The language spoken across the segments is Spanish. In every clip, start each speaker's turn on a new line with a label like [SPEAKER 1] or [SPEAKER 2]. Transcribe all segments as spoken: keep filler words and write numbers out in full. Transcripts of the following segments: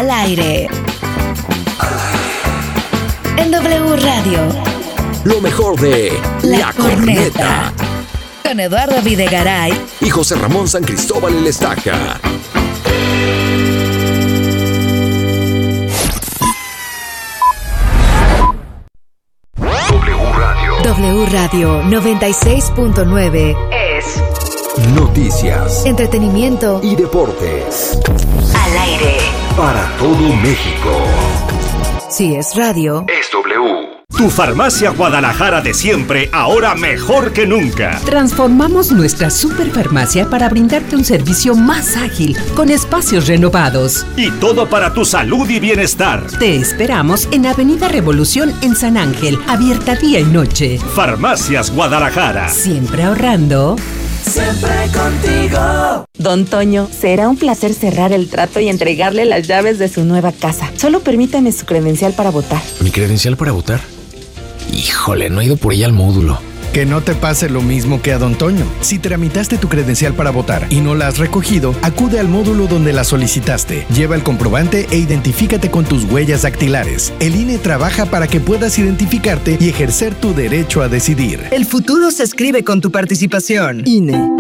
[SPEAKER 1] Al aire. En W Radio.
[SPEAKER 2] Lo mejor de La, La Corneta. Corneta.
[SPEAKER 1] Con Eduardo Videgaray
[SPEAKER 2] y José Ramón San Cristóbal El Estaca. W Radio.
[SPEAKER 1] W Radio noventa y seis punto nueve es
[SPEAKER 2] noticias,
[SPEAKER 1] entretenimiento
[SPEAKER 2] y deportes.
[SPEAKER 1] Al aire.
[SPEAKER 2] Para todo México.
[SPEAKER 1] Si es radio,
[SPEAKER 2] es W.
[SPEAKER 3] Tu farmacia Guadalajara de siempre, ahora mejor que nunca.
[SPEAKER 4] Transformamos nuestra superfarmacia para brindarte un servicio más ágil, con espacios renovados.
[SPEAKER 3] Y todo para tu salud y bienestar.
[SPEAKER 4] Te esperamos en Avenida Revolución en San Ángel, abierta día y noche.
[SPEAKER 3] Farmacias Guadalajara.
[SPEAKER 4] Siempre ahorrando.
[SPEAKER 5] Siempre contigo.
[SPEAKER 6] Don Toño, será un placer cerrar el trato y entregarle las llaves de su nueva casa. Solo permítame su credencial para votar.
[SPEAKER 7] ¿Mi credencial para votar? Híjole, no he ido por ella al módulo.
[SPEAKER 8] Que no te pase lo mismo que a Don Toño. Si tramitaste tu credencial para votar y no la has recogido, acude al módulo donde la solicitaste. Lleva el comprobante e identifícate con tus huellas dactilares. El I N E trabaja para que puedas identificarte y ejercer tu derecho a decidir.
[SPEAKER 9] El futuro se escribe con tu participación. I N E.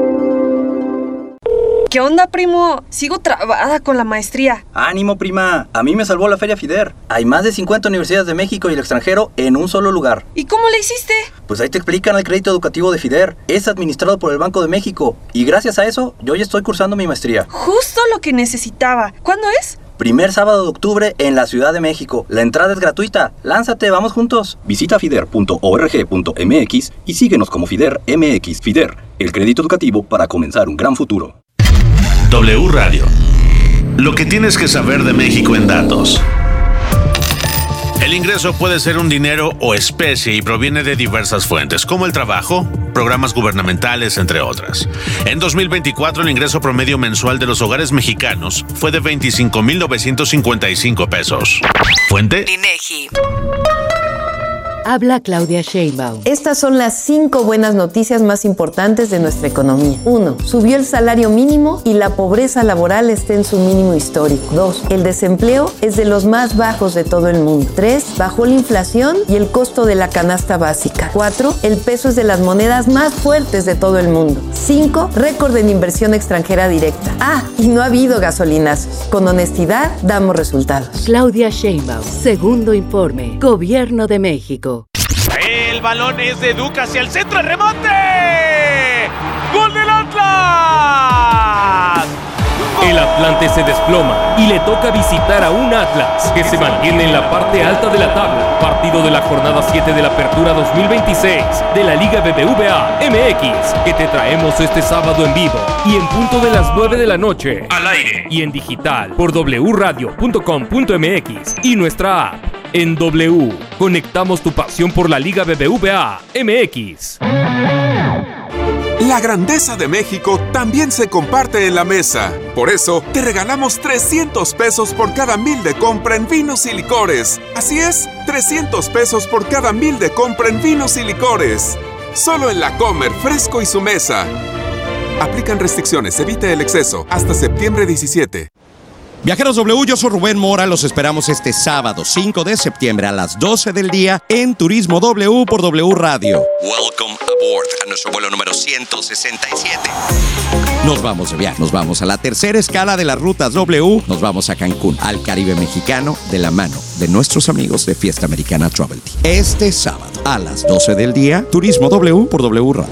[SPEAKER 10] ¿Qué onda, primo? Sigo trabada con la maestría.
[SPEAKER 11] ¡Ánimo, prima! A mí me salvó la Feria FIDER. Hay más de cincuenta universidades de México y el extranjero en un solo lugar.
[SPEAKER 10] ¿Y cómo le hiciste?
[SPEAKER 11] Pues ahí te explican el crédito educativo de FIDER. Es administrado por el Banco de México. Y gracias a eso, yo ya estoy cursando mi maestría.
[SPEAKER 10] Justo lo que necesitaba. ¿Cuándo es?
[SPEAKER 11] Primer sábado de octubre en la Ciudad de México. La entrada es gratuita. Lánzate, vamos juntos. Visita fider punto org punto m x y síguenos como FIDER M X. FIDER, el crédito educativo para comenzar un gran futuro.
[SPEAKER 12] W Radio. Lo que tienes que saber de México en datos. El ingreso puede ser un dinero o especie y proviene de diversas fuentes, como el trabajo, programas gubernamentales, entre otras. En dos mil veinticuatro, el ingreso promedio mensual de los hogares mexicanos fue de veinticinco mil novecientos cincuenta y cinco pesos. ¿Fuente?
[SPEAKER 1] INEGI.
[SPEAKER 13] Habla Claudia Sheinbaum.
[SPEAKER 14] Estas son las cinco buenas noticias más importantes de nuestra economía. uno. Subió el salario mínimo y la pobreza laboral está en su mínimo histórico. dos. El desempleo es de los más bajos de todo el mundo. tres. Bajó la inflación y el costo de la canasta básica. cuatro. El peso es de las monedas más fuertes de todo el mundo. cinco. Récord en inversión extranjera directa. Ah, y no ha habido gasolinazos. Con honestidad damos resultados.
[SPEAKER 13] Claudia Sheinbaum. Segundo informe. Gobierno de México.
[SPEAKER 15] El balón es de Duca hacia el centro, el remate. ¡Gol del Atlas!
[SPEAKER 16] El Atlante se desploma y le toca visitar a un Atlas que se mantiene en la parte alta de la tabla. Partido de la jornada siete de la Apertura dos mil veintiséis de la Liga B B V A M X, que te traemos este sábado en vivo y en punto de las nueve de la noche, al aire y en digital por w radio punto com punto m x y nuestra app. En W, conectamos tu pasión por la Liga B B V A M X.
[SPEAKER 17] La grandeza de México también se comparte en la mesa. Por eso, te regalamos trescientos pesos por cada mil de compra en vinos y licores. Así es, trescientos pesos por cada mil de compra en vinos y licores. Solo en La Comer, Fresco y Su Mesa. Aplican restricciones, evite el exceso. Hasta septiembre diecisiete.
[SPEAKER 18] Viajeros W, yo soy Rubén Mora, los esperamos este sábado cinco de septiembre a las doce del día en Turismo W por W Radio.
[SPEAKER 19] Welcome aboard a nuestro vuelo número ciento sesenta y siete.
[SPEAKER 18] Nos vamos de viaje, nos vamos a la tercera escala de las rutas W, nos vamos a Cancún, al Caribe mexicano, de la mano de nuestros amigos de Fiesta Americana Travel Team. Este sábado a las doce del día, Turismo W por W Radio.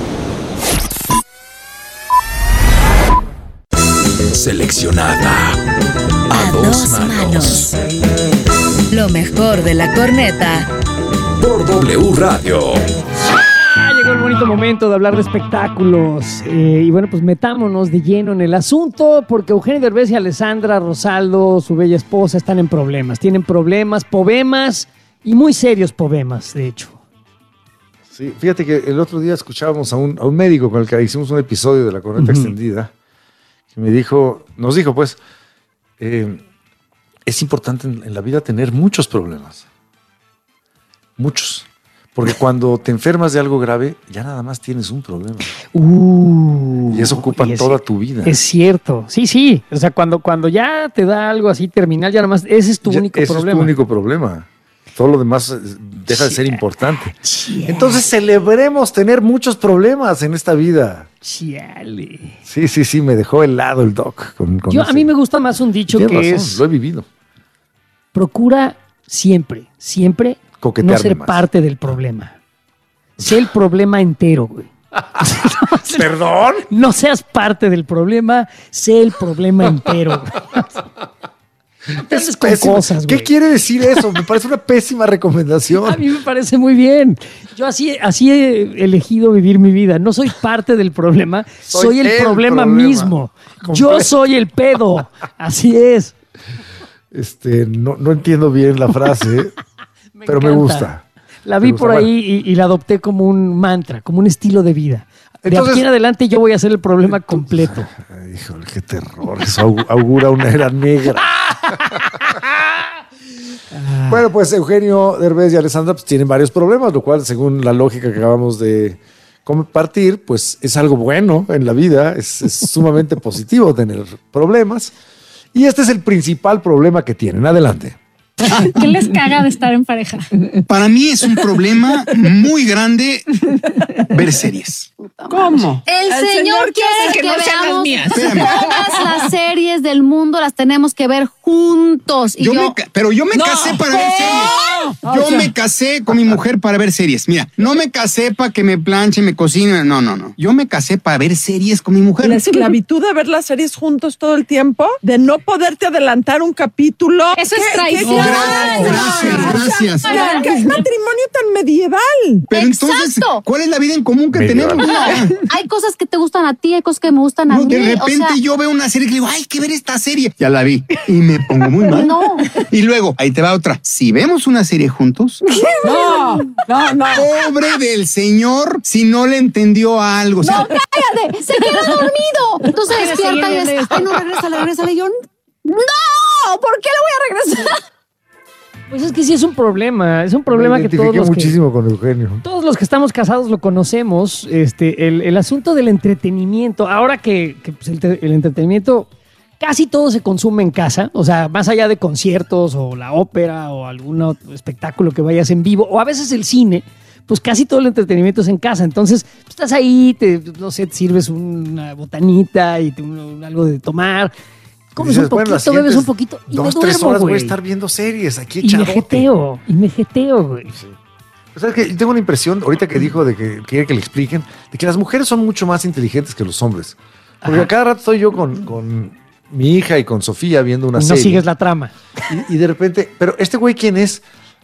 [SPEAKER 2] Seleccionada a, a dos, dos manos. manos.
[SPEAKER 1] Lo mejor de la corneta
[SPEAKER 2] por W Radio.
[SPEAKER 20] Ah, llegó el bonito momento de hablar de espectáculos. Eh, y bueno, pues metámonos de lleno en el asunto, porque Eugenio Derbez y Alessandra Rosaldo, su bella esposa, están en problemas. Tienen problemas, poemas y muy serios poemas, de hecho.
[SPEAKER 21] Sí, fíjate que el otro día escuchábamos a un, a un médico con el que hicimos un episodio de La Corneta uh-huh. Extendida. Me dijo, nos dijo pues, eh, es importante en, en la vida tener muchos problemas. Muchos. Porque cuando te enfermas de algo grave, ya nada más tienes un problema.
[SPEAKER 20] Uh,
[SPEAKER 21] y eso ocupa
[SPEAKER 20] y es,
[SPEAKER 21] toda tu vida.
[SPEAKER 20] Es cierto. Sí, sí. O sea, cuando, cuando ya te da algo así terminal, ya nada más, ese es tu
[SPEAKER 21] ya,
[SPEAKER 20] único
[SPEAKER 21] ese
[SPEAKER 20] problema.
[SPEAKER 21] es tu único problema. Todo lo demás deja de ser importante. Chiale. Entonces celebremos tener muchos problemas en esta vida.
[SPEAKER 20] Chiale.
[SPEAKER 21] Sí, sí, sí, me dejó helado el doc. Con, con
[SPEAKER 20] Yo, a mí me gusta más un dicho que razón, es...
[SPEAKER 21] Lo he vivido.
[SPEAKER 20] Procura siempre, siempre
[SPEAKER 21] coquetearme
[SPEAKER 20] no ser
[SPEAKER 21] más.
[SPEAKER 20] parte del problema. Sé el problema entero, güey. No,
[SPEAKER 21] ¿Perdón?
[SPEAKER 20] No seas parte del problema, sé el problema entero.
[SPEAKER 21] Es con cosas, ¿Qué quiere decir eso? Me parece una pésima recomendación.
[SPEAKER 20] A mí me parece muy bien. Yo así, así he elegido vivir mi vida. No soy parte del problema, soy, soy el, el problema, problema mismo. Completo. Yo soy el pedo. Así es.
[SPEAKER 21] Este, no, no entiendo bien la frase, me pero encanta. me gusta.
[SPEAKER 20] La vi por ahí y, y la adopté como un mantra, como un estilo de vida. De Entonces, aquí en adelante yo voy a ser el problema completo.
[SPEAKER 21] Ay, híjole, qué terror. Eso augura una era negra. Bueno, pues Eugenio Derbez y Alessandra pues, tienen varios problemas, lo cual, según la lógica que acabamos de compartir, pues es algo bueno en la vida. Es, es sumamente positivo tener problemas. Y este es el principal problema que tienen. Adelante.
[SPEAKER 3] ¿Qué les caga de estar en pareja?
[SPEAKER 22] Para mí es un problema muy grande ver series.
[SPEAKER 3] ¿Cómo? El, El señor, señor quiere que, que no veamos
[SPEAKER 22] mías.
[SPEAKER 3] todas las series del mundo, las tenemos que ver juntos. Y
[SPEAKER 22] yo
[SPEAKER 3] yo...
[SPEAKER 22] Me, pero yo me no, casé para no, ver series. Yo o sea, me casé con mi mujer para ver series. Mira, no me casé para que me planche, me cocine. No, no, no. Yo me casé para ver series con mi mujer.
[SPEAKER 10] La esclavitud de ver las series juntos todo el tiempo, de no poderte adelantar un capítulo.
[SPEAKER 3] Eso es traición.
[SPEAKER 22] Gracias, gracias.
[SPEAKER 10] Pero ¿qué matrimonio tan medieval?
[SPEAKER 22] Pero entonces,
[SPEAKER 3] Exacto.
[SPEAKER 22] ¿cuál es la vida en común que
[SPEAKER 21] medieval.
[SPEAKER 22] tenemos?
[SPEAKER 3] No, hay cosas que te gustan a ti, hay cosas que me gustan a
[SPEAKER 22] no,
[SPEAKER 3] mí.
[SPEAKER 22] De repente
[SPEAKER 3] o sea,
[SPEAKER 22] yo veo una serie que digo, hay que ver esta serie. Ya la vi y me pongo muy mal.
[SPEAKER 3] No.
[SPEAKER 22] Y luego, ahí te va otra. Si vemos una serie juntos.
[SPEAKER 10] No, no, no.
[SPEAKER 22] Pobre del señor si no le entendió algo. O sea,
[SPEAKER 3] no, cállate, se quedó dormido. Entonces despierta y es, ay, no, regrésale, regrésale. Y yo, no, ¿por qué le voy a regresar?
[SPEAKER 20] Pues es que sí es un problema, es un problema que todos los
[SPEAKER 21] muchísimo
[SPEAKER 20] que,
[SPEAKER 21] con Eugenio.
[SPEAKER 20] Todos los que estamos casados lo conocemos, este, el, el asunto del entretenimiento. Ahora que, que pues el, el entretenimiento casi todo se consume en casa, o sea, más allá de conciertos o la ópera o algún otro espectáculo que vayas en vivo, o a veces el cine, pues casi todo el entretenimiento es en casa. Entonces, pues, estás ahí, te, no sé, te sirves una botanita y te, un, un, algo de tomar. Comes dices, un poquito, bueno, bebes un poquito y
[SPEAKER 21] dos,
[SPEAKER 20] me duermo,
[SPEAKER 21] tres horas
[SPEAKER 20] güey.
[SPEAKER 21] Voy a estar viendo series aquí
[SPEAKER 20] y me jeteo, y me jeteo, güey.
[SPEAKER 21] Sí. O sea, es que tengo una impresión, ahorita que dijo de que quiere que le expliquen, de que las mujeres son mucho más inteligentes que los hombres. Porque a cada rato estoy yo con, con mi hija y con Sofía viendo una
[SPEAKER 20] y no
[SPEAKER 21] serie.
[SPEAKER 20] No sigues la trama.
[SPEAKER 21] Y, y de repente, pero este güey, ¿quién es?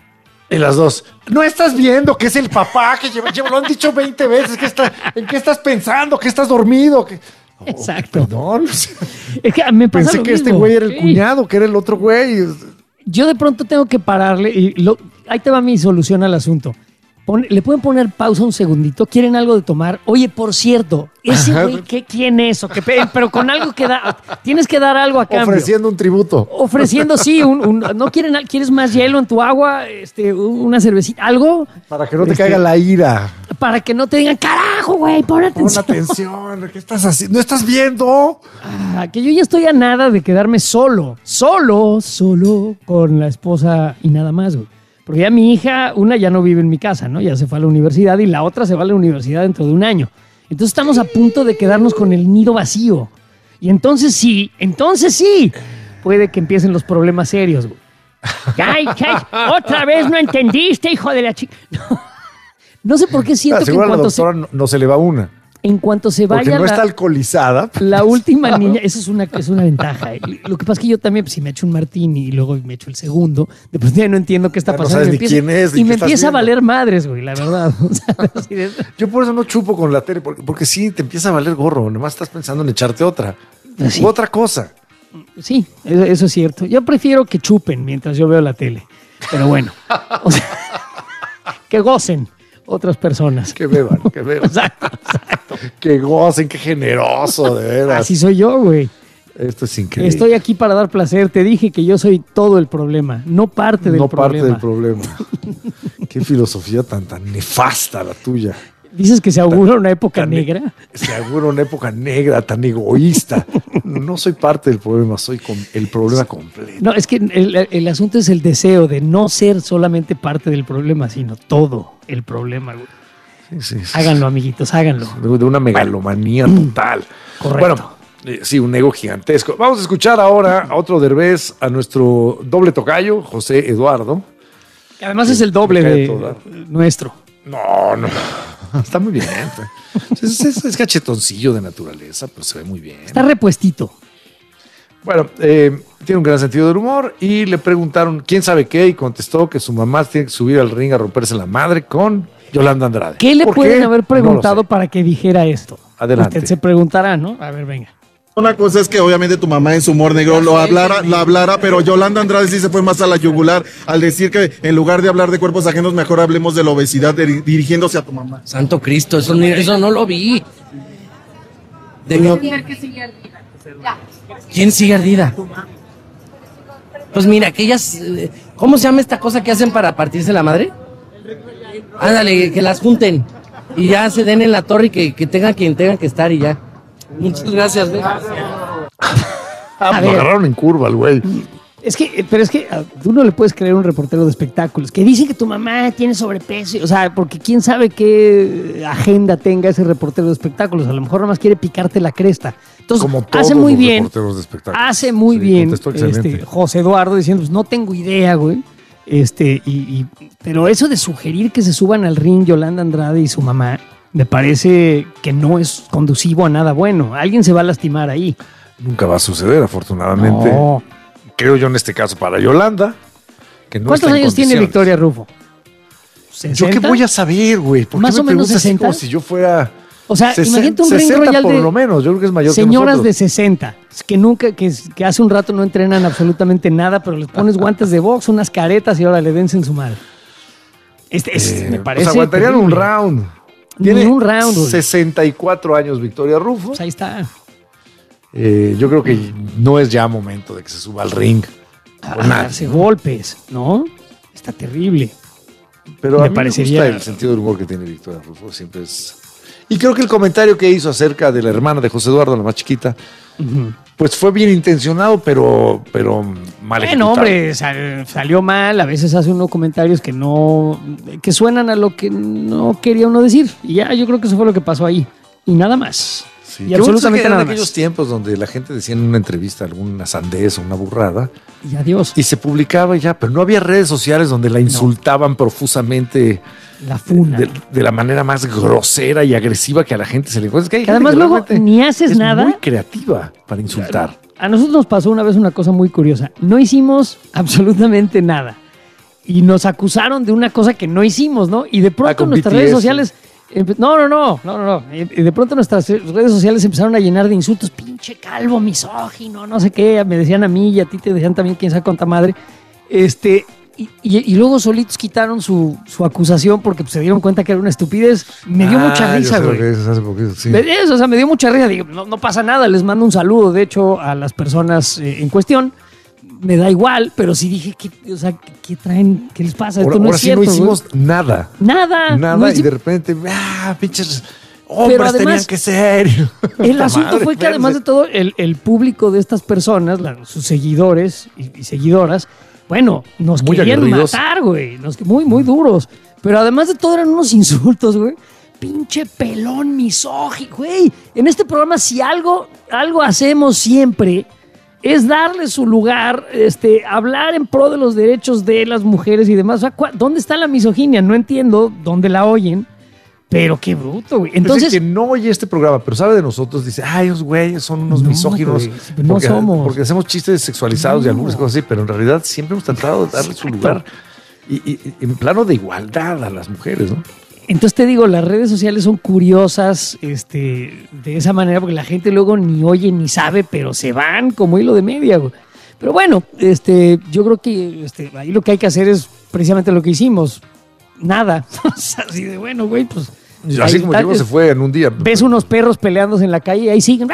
[SPEAKER 21] En las dos. No estás viendo que es el papá que lleva, lleva lo han dicho veinte veces. Que está, ¿en qué estás pensando? ¿Que estás dormido? ¿Que... Oh,
[SPEAKER 20] exacto.
[SPEAKER 21] Perdón.
[SPEAKER 20] Es que me pasa
[SPEAKER 21] Pensé
[SPEAKER 20] lo
[SPEAKER 21] que
[SPEAKER 20] mismo.
[SPEAKER 21] este güey era el
[SPEAKER 20] sí.
[SPEAKER 21] cuñado, que era el otro güey.
[SPEAKER 20] Yo de pronto tengo que pararle y lo, ahí te va mi solución al asunto. Pon, le pueden poner pausa un segundito, quieren algo de tomar. Oye, por cierto, ese güey, ¿qué, ¿quién es? ¿O qué, pero con algo que da, tienes que dar algo a cambio.
[SPEAKER 21] Ofreciendo un tributo.
[SPEAKER 20] Ofreciendo, sí, un, un, no quieren, quieres más hielo en tu agua, este, una cervecita, algo.
[SPEAKER 21] Para que no te
[SPEAKER 20] este,
[SPEAKER 21] caiga la ira.
[SPEAKER 20] Para que no te digan, carajo, güey, pon atención.
[SPEAKER 21] Pon atención, ¿qué estás haciendo? ¿No estás viendo?
[SPEAKER 20] Ah, que yo ya estoy a nada de quedarme solo, solo, solo con la esposa y nada más, güey. Porque ya mi hija, una ya no vive en mi casa, ¿no? Ya se fue a la universidad y la otra se va a la universidad dentro de un año. Entonces estamos a punto de quedarnos con el nido vacío. Y entonces sí, entonces sí, puede que empiecen los problemas serios, güey. ¡Ay, ay! ¡Otra vez no entendiste, hijo de la chica! No, no sé por qué siento
[SPEAKER 21] ah,
[SPEAKER 20] que en cuanto
[SPEAKER 21] la doctora
[SPEAKER 20] se...
[SPEAKER 21] no, no se le va una.
[SPEAKER 20] En cuanto se vaya.
[SPEAKER 21] Porque no
[SPEAKER 20] la,
[SPEAKER 21] está alcoholizada.
[SPEAKER 20] La última niña, eso es una, es una ventaja. Lo que pasa es que yo también, pues, si me echo un martini y luego me echo el segundo, después ya no entiendo qué está
[SPEAKER 21] ya
[SPEAKER 20] pasando.
[SPEAKER 21] No sabes
[SPEAKER 20] y me
[SPEAKER 21] ni
[SPEAKER 20] empieza,
[SPEAKER 21] quién es,
[SPEAKER 20] y me empieza a valer madres, güey, la verdad. O sea,
[SPEAKER 21] yo por eso no chupo con la tele, porque, porque sí te empieza a valer gorro. Nomás estás pensando en echarte otra. Sí. U otra cosa.
[SPEAKER 20] Sí, eso, eso es cierto. Yo prefiero que chupen mientras yo veo la tele. Pero bueno. O sea, que gocen otras personas.
[SPEAKER 21] Que beban, que beban.
[SPEAKER 20] Exacto, exacto.
[SPEAKER 21] Que gocen, qué generoso, de veras.
[SPEAKER 20] Así soy yo, güey.
[SPEAKER 21] Esto es increíble.
[SPEAKER 20] Estoy aquí para dar placer. Te dije que yo soy todo el problema, no parte del
[SPEAKER 21] no
[SPEAKER 20] problema.
[SPEAKER 21] No parte del problema. Qué filosofía tan, tan nefasta la tuya.
[SPEAKER 20] Dices que se augura una época negra.
[SPEAKER 21] Se augura una época negra, tan egoísta. No soy parte del problema, soy con el problema completo.
[SPEAKER 20] No, es que el, el asunto es el deseo de no ser solamente parte del problema, sino todo el problema, güey.
[SPEAKER 21] Sí, sí, sí.
[SPEAKER 20] Háganlo, amiguitos, háganlo.
[SPEAKER 21] De una megalomanía total.
[SPEAKER 20] Correcto.
[SPEAKER 21] Bueno, eh, sí, un ego gigantesco. Vamos a escuchar ahora a otro Derbez, a nuestro doble tocayo, José Eduardo.
[SPEAKER 20] Que además es el doble de nuestro.
[SPEAKER 21] No, no. Está muy bien. Es, es, es cachetoncillo de naturaleza, pero se ve muy bien.
[SPEAKER 20] Está repuestito.
[SPEAKER 21] Bueno, eh, tiene un gran sentido del humor y le preguntaron quién sabe qué y contestó que su mamá tiene que subir al ring a romperse la madre con Yolanda Andrade.
[SPEAKER 20] ¿Qué le
[SPEAKER 21] ¿Por
[SPEAKER 20] pueden
[SPEAKER 21] qué?
[SPEAKER 20] haber preguntado
[SPEAKER 21] No lo sé.
[SPEAKER 20] para que dijera esto?
[SPEAKER 21] Adelante.
[SPEAKER 20] Usted se preguntará, ¿no? A ver, venga.
[SPEAKER 4] Una cosa es que obviamente tu mamá en su humor negro lo hablara, lo hablara, pero Yolanda Andrade sí se fue más a la yugular al decir que en lugar de hablar de cuerpos ajenos, mejor hablemos de la obesidad de- dirigiéndose a tu mamá.
[SPEAKER 5] Santo Cristo, eso, ni- eso no lo vi. De mi- ¿Quién sigue ardida? Pues mira, que ellas... eh, ¿Cómo se llama esta cosa que hacen para partirse la madre? Ándale, que las junten. Y ya se den en la torre y que, que tengan quien tengan que estar y ya. Muchas gracias. ¿Ve?
[SPEAKER 21] Ah, lo
[SPEAKER 20] ver.
[SPEAKER 21] agarraron en curva al güey.
[SPEAKER 20] Es que, pero es que a- tú no le puedes creer a un reportero de espectáculos que dice que tu mamá tiene sobrepeso. O sea, porque quién sabe qué agenda tenga ese reportero de espectáculos. A lo mejor nomás quiere picarte la cresta. Entonces,
[SPEAKER 21] Como todos
[SPEAKER 20] hace muy
[SPEAKER 21] los
[SPEAKER 20] bien.
[SPEAKER 21] reporteros de espectáculos.
[SPEAKER 20] Hace muy
[SPEAKER 21] Sí,
[SPEAKER 20] bien
[SPEAKER 21] contestó excelente.
[SPEAKER 20] este, José Eduardo diciendo, pues no tengo idea, güey. Este, y, y- pero eso de sugerir que se suban al ring Yolanda Andrade y su mamá, me parece que no es conducivo a nada bueno. Alguien se va a lastimar ahí.
[SPEAKER 21] Nunca va a suceder, afortunadamente.
[SPEAKER 20] No.
[SPEAKER 21] Creo yo en este caso para Yolanda. Que no
[SPEAKER 20] ¿Cuántos
[SPEAKER 21] está en
[SPEAKER 20] años tiene
[SPEAKER 21] condiciones.
[SPEAKER 20] Victoria Rufo?
[SPEAKER 21] ¿Yo qué
[SPEAKER 20] ¿sesenta?
[SPEAKER 21] voy a saber, güey? ¿Por qué
[SPEAKER 20] Más
[SPEAKER 21] me
[SPEAKER 20] o menos
[SPEAKER 21] preguntas así
[SPEAKER 20] sesenta.
[SPEAKER 21] como si yo fuera...
[SPEAKER 20] O sea,
[SPEAKER 21] sesenta,
[SPEAKER 20] imagínate un ring
[SPEAKER 21] sesenta
[SPEAKER 20] royal
[SPEAKER 21] por
[SPEAKER 20] de
[SPEAKER 21] lo menos, yo creo que es mayor
[SPEAKER 20] señoras
[SPEAKER 21] que
[SPEAKER 20] de
[SPEAKER 21] nosotros.
[SPEAKER 20] sesenta, que nunca, que, que hace un rato no entrenan absolutamente nada, pero les pones guantes de box, unas caretas y ahora le dense en su madre. Este, es-
[SPEAKER 21] Eh,
[SPEAKER 20] me parece.
[SPEAKER 21] O sea, aguantarían un
[SPEAKER 20] terrible.
[SPEAKER 21] round.
[SPEAKER 20] Ni
[SPEAKER 21] Tiene
[SPEAKER 20] un round, güey.
[SPEAKER 21] sesenta y cuatro años Victoria Rufo.
[SPEAKER 20] Pues ahí está.
[SPEAKER 21] Eh, yo creo que no es ya momento de que se suba al ring.
[SPEAKER 20] A
[SPEAKER 21] Por nada.
[SPEAKER 20] darse golpes, ¿no? Está terrible.
[SPEAKER 21] Pero
[SPEAKER 20] Me
[SPEAKER 21] a mí
[SPEAKER 20] parecería-
[SPEAKER 21] me gusta el sentido del humor que tiene Victoria Rufo. Siempre es... Y creo que el comentario que hizo acerca de la hermana de José Eduardo, la más chiquita, pues fue bien intencionado, pero, pero mal
[SPEAKER 20] Bueno,
[SPEAKER 21] ejecutado.
[SPEAKER 20] hombre, sal- salió mal. A veces hace unos comentarios que no. Que suenan a lo que no quería uno decir. Y ya, yo creo que eso fue lo que pasó ahí. Y nada más.
[SPEAKER 21] Sí,
[SPEAKER 20] y
[SPEAKER 21] qué bueno
[SPEAKER 20] absolutamente
[SPEAKER 21] que eran
[SPEAKER 20] nada
[SPEAKER 21] aquellos
[SPEAKER 20] más.
[SPEAKER 21] tiempos donde la gente decía en una entrevista alguna sandez o una burrada
[SPEAKER 20] Y adiós.
[SPEAKER 21] y se publicaba y ya, pero no había redes sociales donde la insultaban profusamente
[SPEAKER 20] La funa.
[SPEAKER 21] de, de la manera más grosera y agresiva que a la gente se le encuentra. Es que hay
[SPEAKER 20] Que
[SPEAKER 21] gente
[SPEAKER 20] además
[SPEAKER 21] que
[SPEAKER 20] luego
[SPEAKER 21] realmente
[SPEAKER 20] ni haces
[SPEAKER 21] es
[SPEAKER 20] nada.
[SPEAKER 21] muy creativa para insultar.
[SPEAKER 20] A nosotros nos pasó una vez una cosa muy curiosa. No hicimos absolutamente nada. Y nos acusaron de una cosa que no hicimos, ¿no? Y de pronto
[SPEAKER 21] Ah, con
[SPEAKER 20] nuestras
[SPEAKER 21] B T S.
[SPEAKER 20] redes sociales... empe- No, no, no, no, no, no. Y de pronto nuestras redes sociales empezaron a llenar de insultos. Pinche calvo, misógino, no sé qué. Me decían a mí y a ti te decían también quién sabe cuánta madre. Este... Y, y- y luego solitos quitaron su, su acusación porque pues, se dieron cuenta que era una estupidez. Me dio
[SPEAKER 21] Ah,
[SPEAKER 20] mucha
[SPEAKER 21] yo
[SPEAKER 20] risa,
[SPEAKER 21] sé lo
[SPEAKER 20] güey.
[SPEAKER 21] que dices hace poquito, sí.
[SPEAKER 20] Me- eso, o sea, me dio mucha risa. Digo, no, no pasa nada, les mando un saludo, de hecho, a las personas eh, en cuestión. Me da igual, pero sí dije, ¿qué, o sea, ¿qué, qué traen? ¿Qué les pasa? Esto
[SPEAKER 21] Ahora,
[SPEAKER 20] no
[SPEAKER 21] ahora
[SPEAKER 20] es
[SPEAKER 21] sí
[SPEAKER 20] cierto.
[SPEAKER 21] no hicimos
[SPEAKER 20] güey.
[SPEAKER 21] nada.
[SPEAKER 20] Nada.
[SPEAKER 21] Nada
[SPEAKER 20] no
[SPEAKER 21] y
[SPEAKER 20] hici-
[SPEAKER 21] de repente, ah, pinches hombres
[SPEAKER 20] además,
[SPEAKER 21] tenían que ser.
[SPEAKER 20] El
[SPEAKER 21] Puta
[SPEAKER 20] asunto
[SPEAKER 21] madre,
[SPEAKER 20] fue que además de todo, el, el público de estas personas, la- sus seguidores y, y seguidoras, bueno, nos
[SPEAKER 21] Muy
[SPEAKER 20] querían
[SPEAKER 21] aguerridos.
[SPEAKER 20] matar, güey. Nos- Muy, muy duros. Pero además de todo eran unos insultos, güey. Pinche pelón misógino, güey. En este programa, si algo, algo hacemos siempre, es darle su lugar, este, hablar en pro de los derechos de las mujeres y demás. O sea, ¿cuá- ¿dónde está la misoginia? No entiendo dónde la oyen, pero qué bruto, güey.
[SPEAKER 21] Entonces,
[SPEAKER 20] Entonces,
[SPEAKER 21] que no oye este programa, pero sabe de nosotros, dice, ay, esos güeyes son unos
[SPEAKER 20] No,
[SPEAKER 21] misóginos.
[SPEAKER 20] güey, no
[SPEAKER 21] porque,
[SPEAKER 20] somos.
[SPEAKER 21] Porque hacemos chistes sexualizados y
[SPEAKER 20] No.
[SPEAKER 21] algunas cosas así, pero en realidad siempre hemos tratado de darle su lugar y, y- y en plano de igualdad a las mujeres, ¿no?
[SPEAKER 20] Entonces te digo, las redes sociales son curiosas este, de esa manera porque la gente luego ni oye ni sabe, pero se van como hilo de media, güey. Pero bueno, este, yo creo que este, ahí lo que hay que hacer es precisamente lo que hicimos. Nada. O sea, así de bueno, güey, pues...
[SPEAKER 21] Y así
[SPEAKER 20] ahí
[SPEAKER 21] como
[SPEAKER 20] está,
[SPEAKER 21] llegó, se fue en un día.
[SPEAKER 20] Ves unos perros peleándose en la calle y ahí siguen.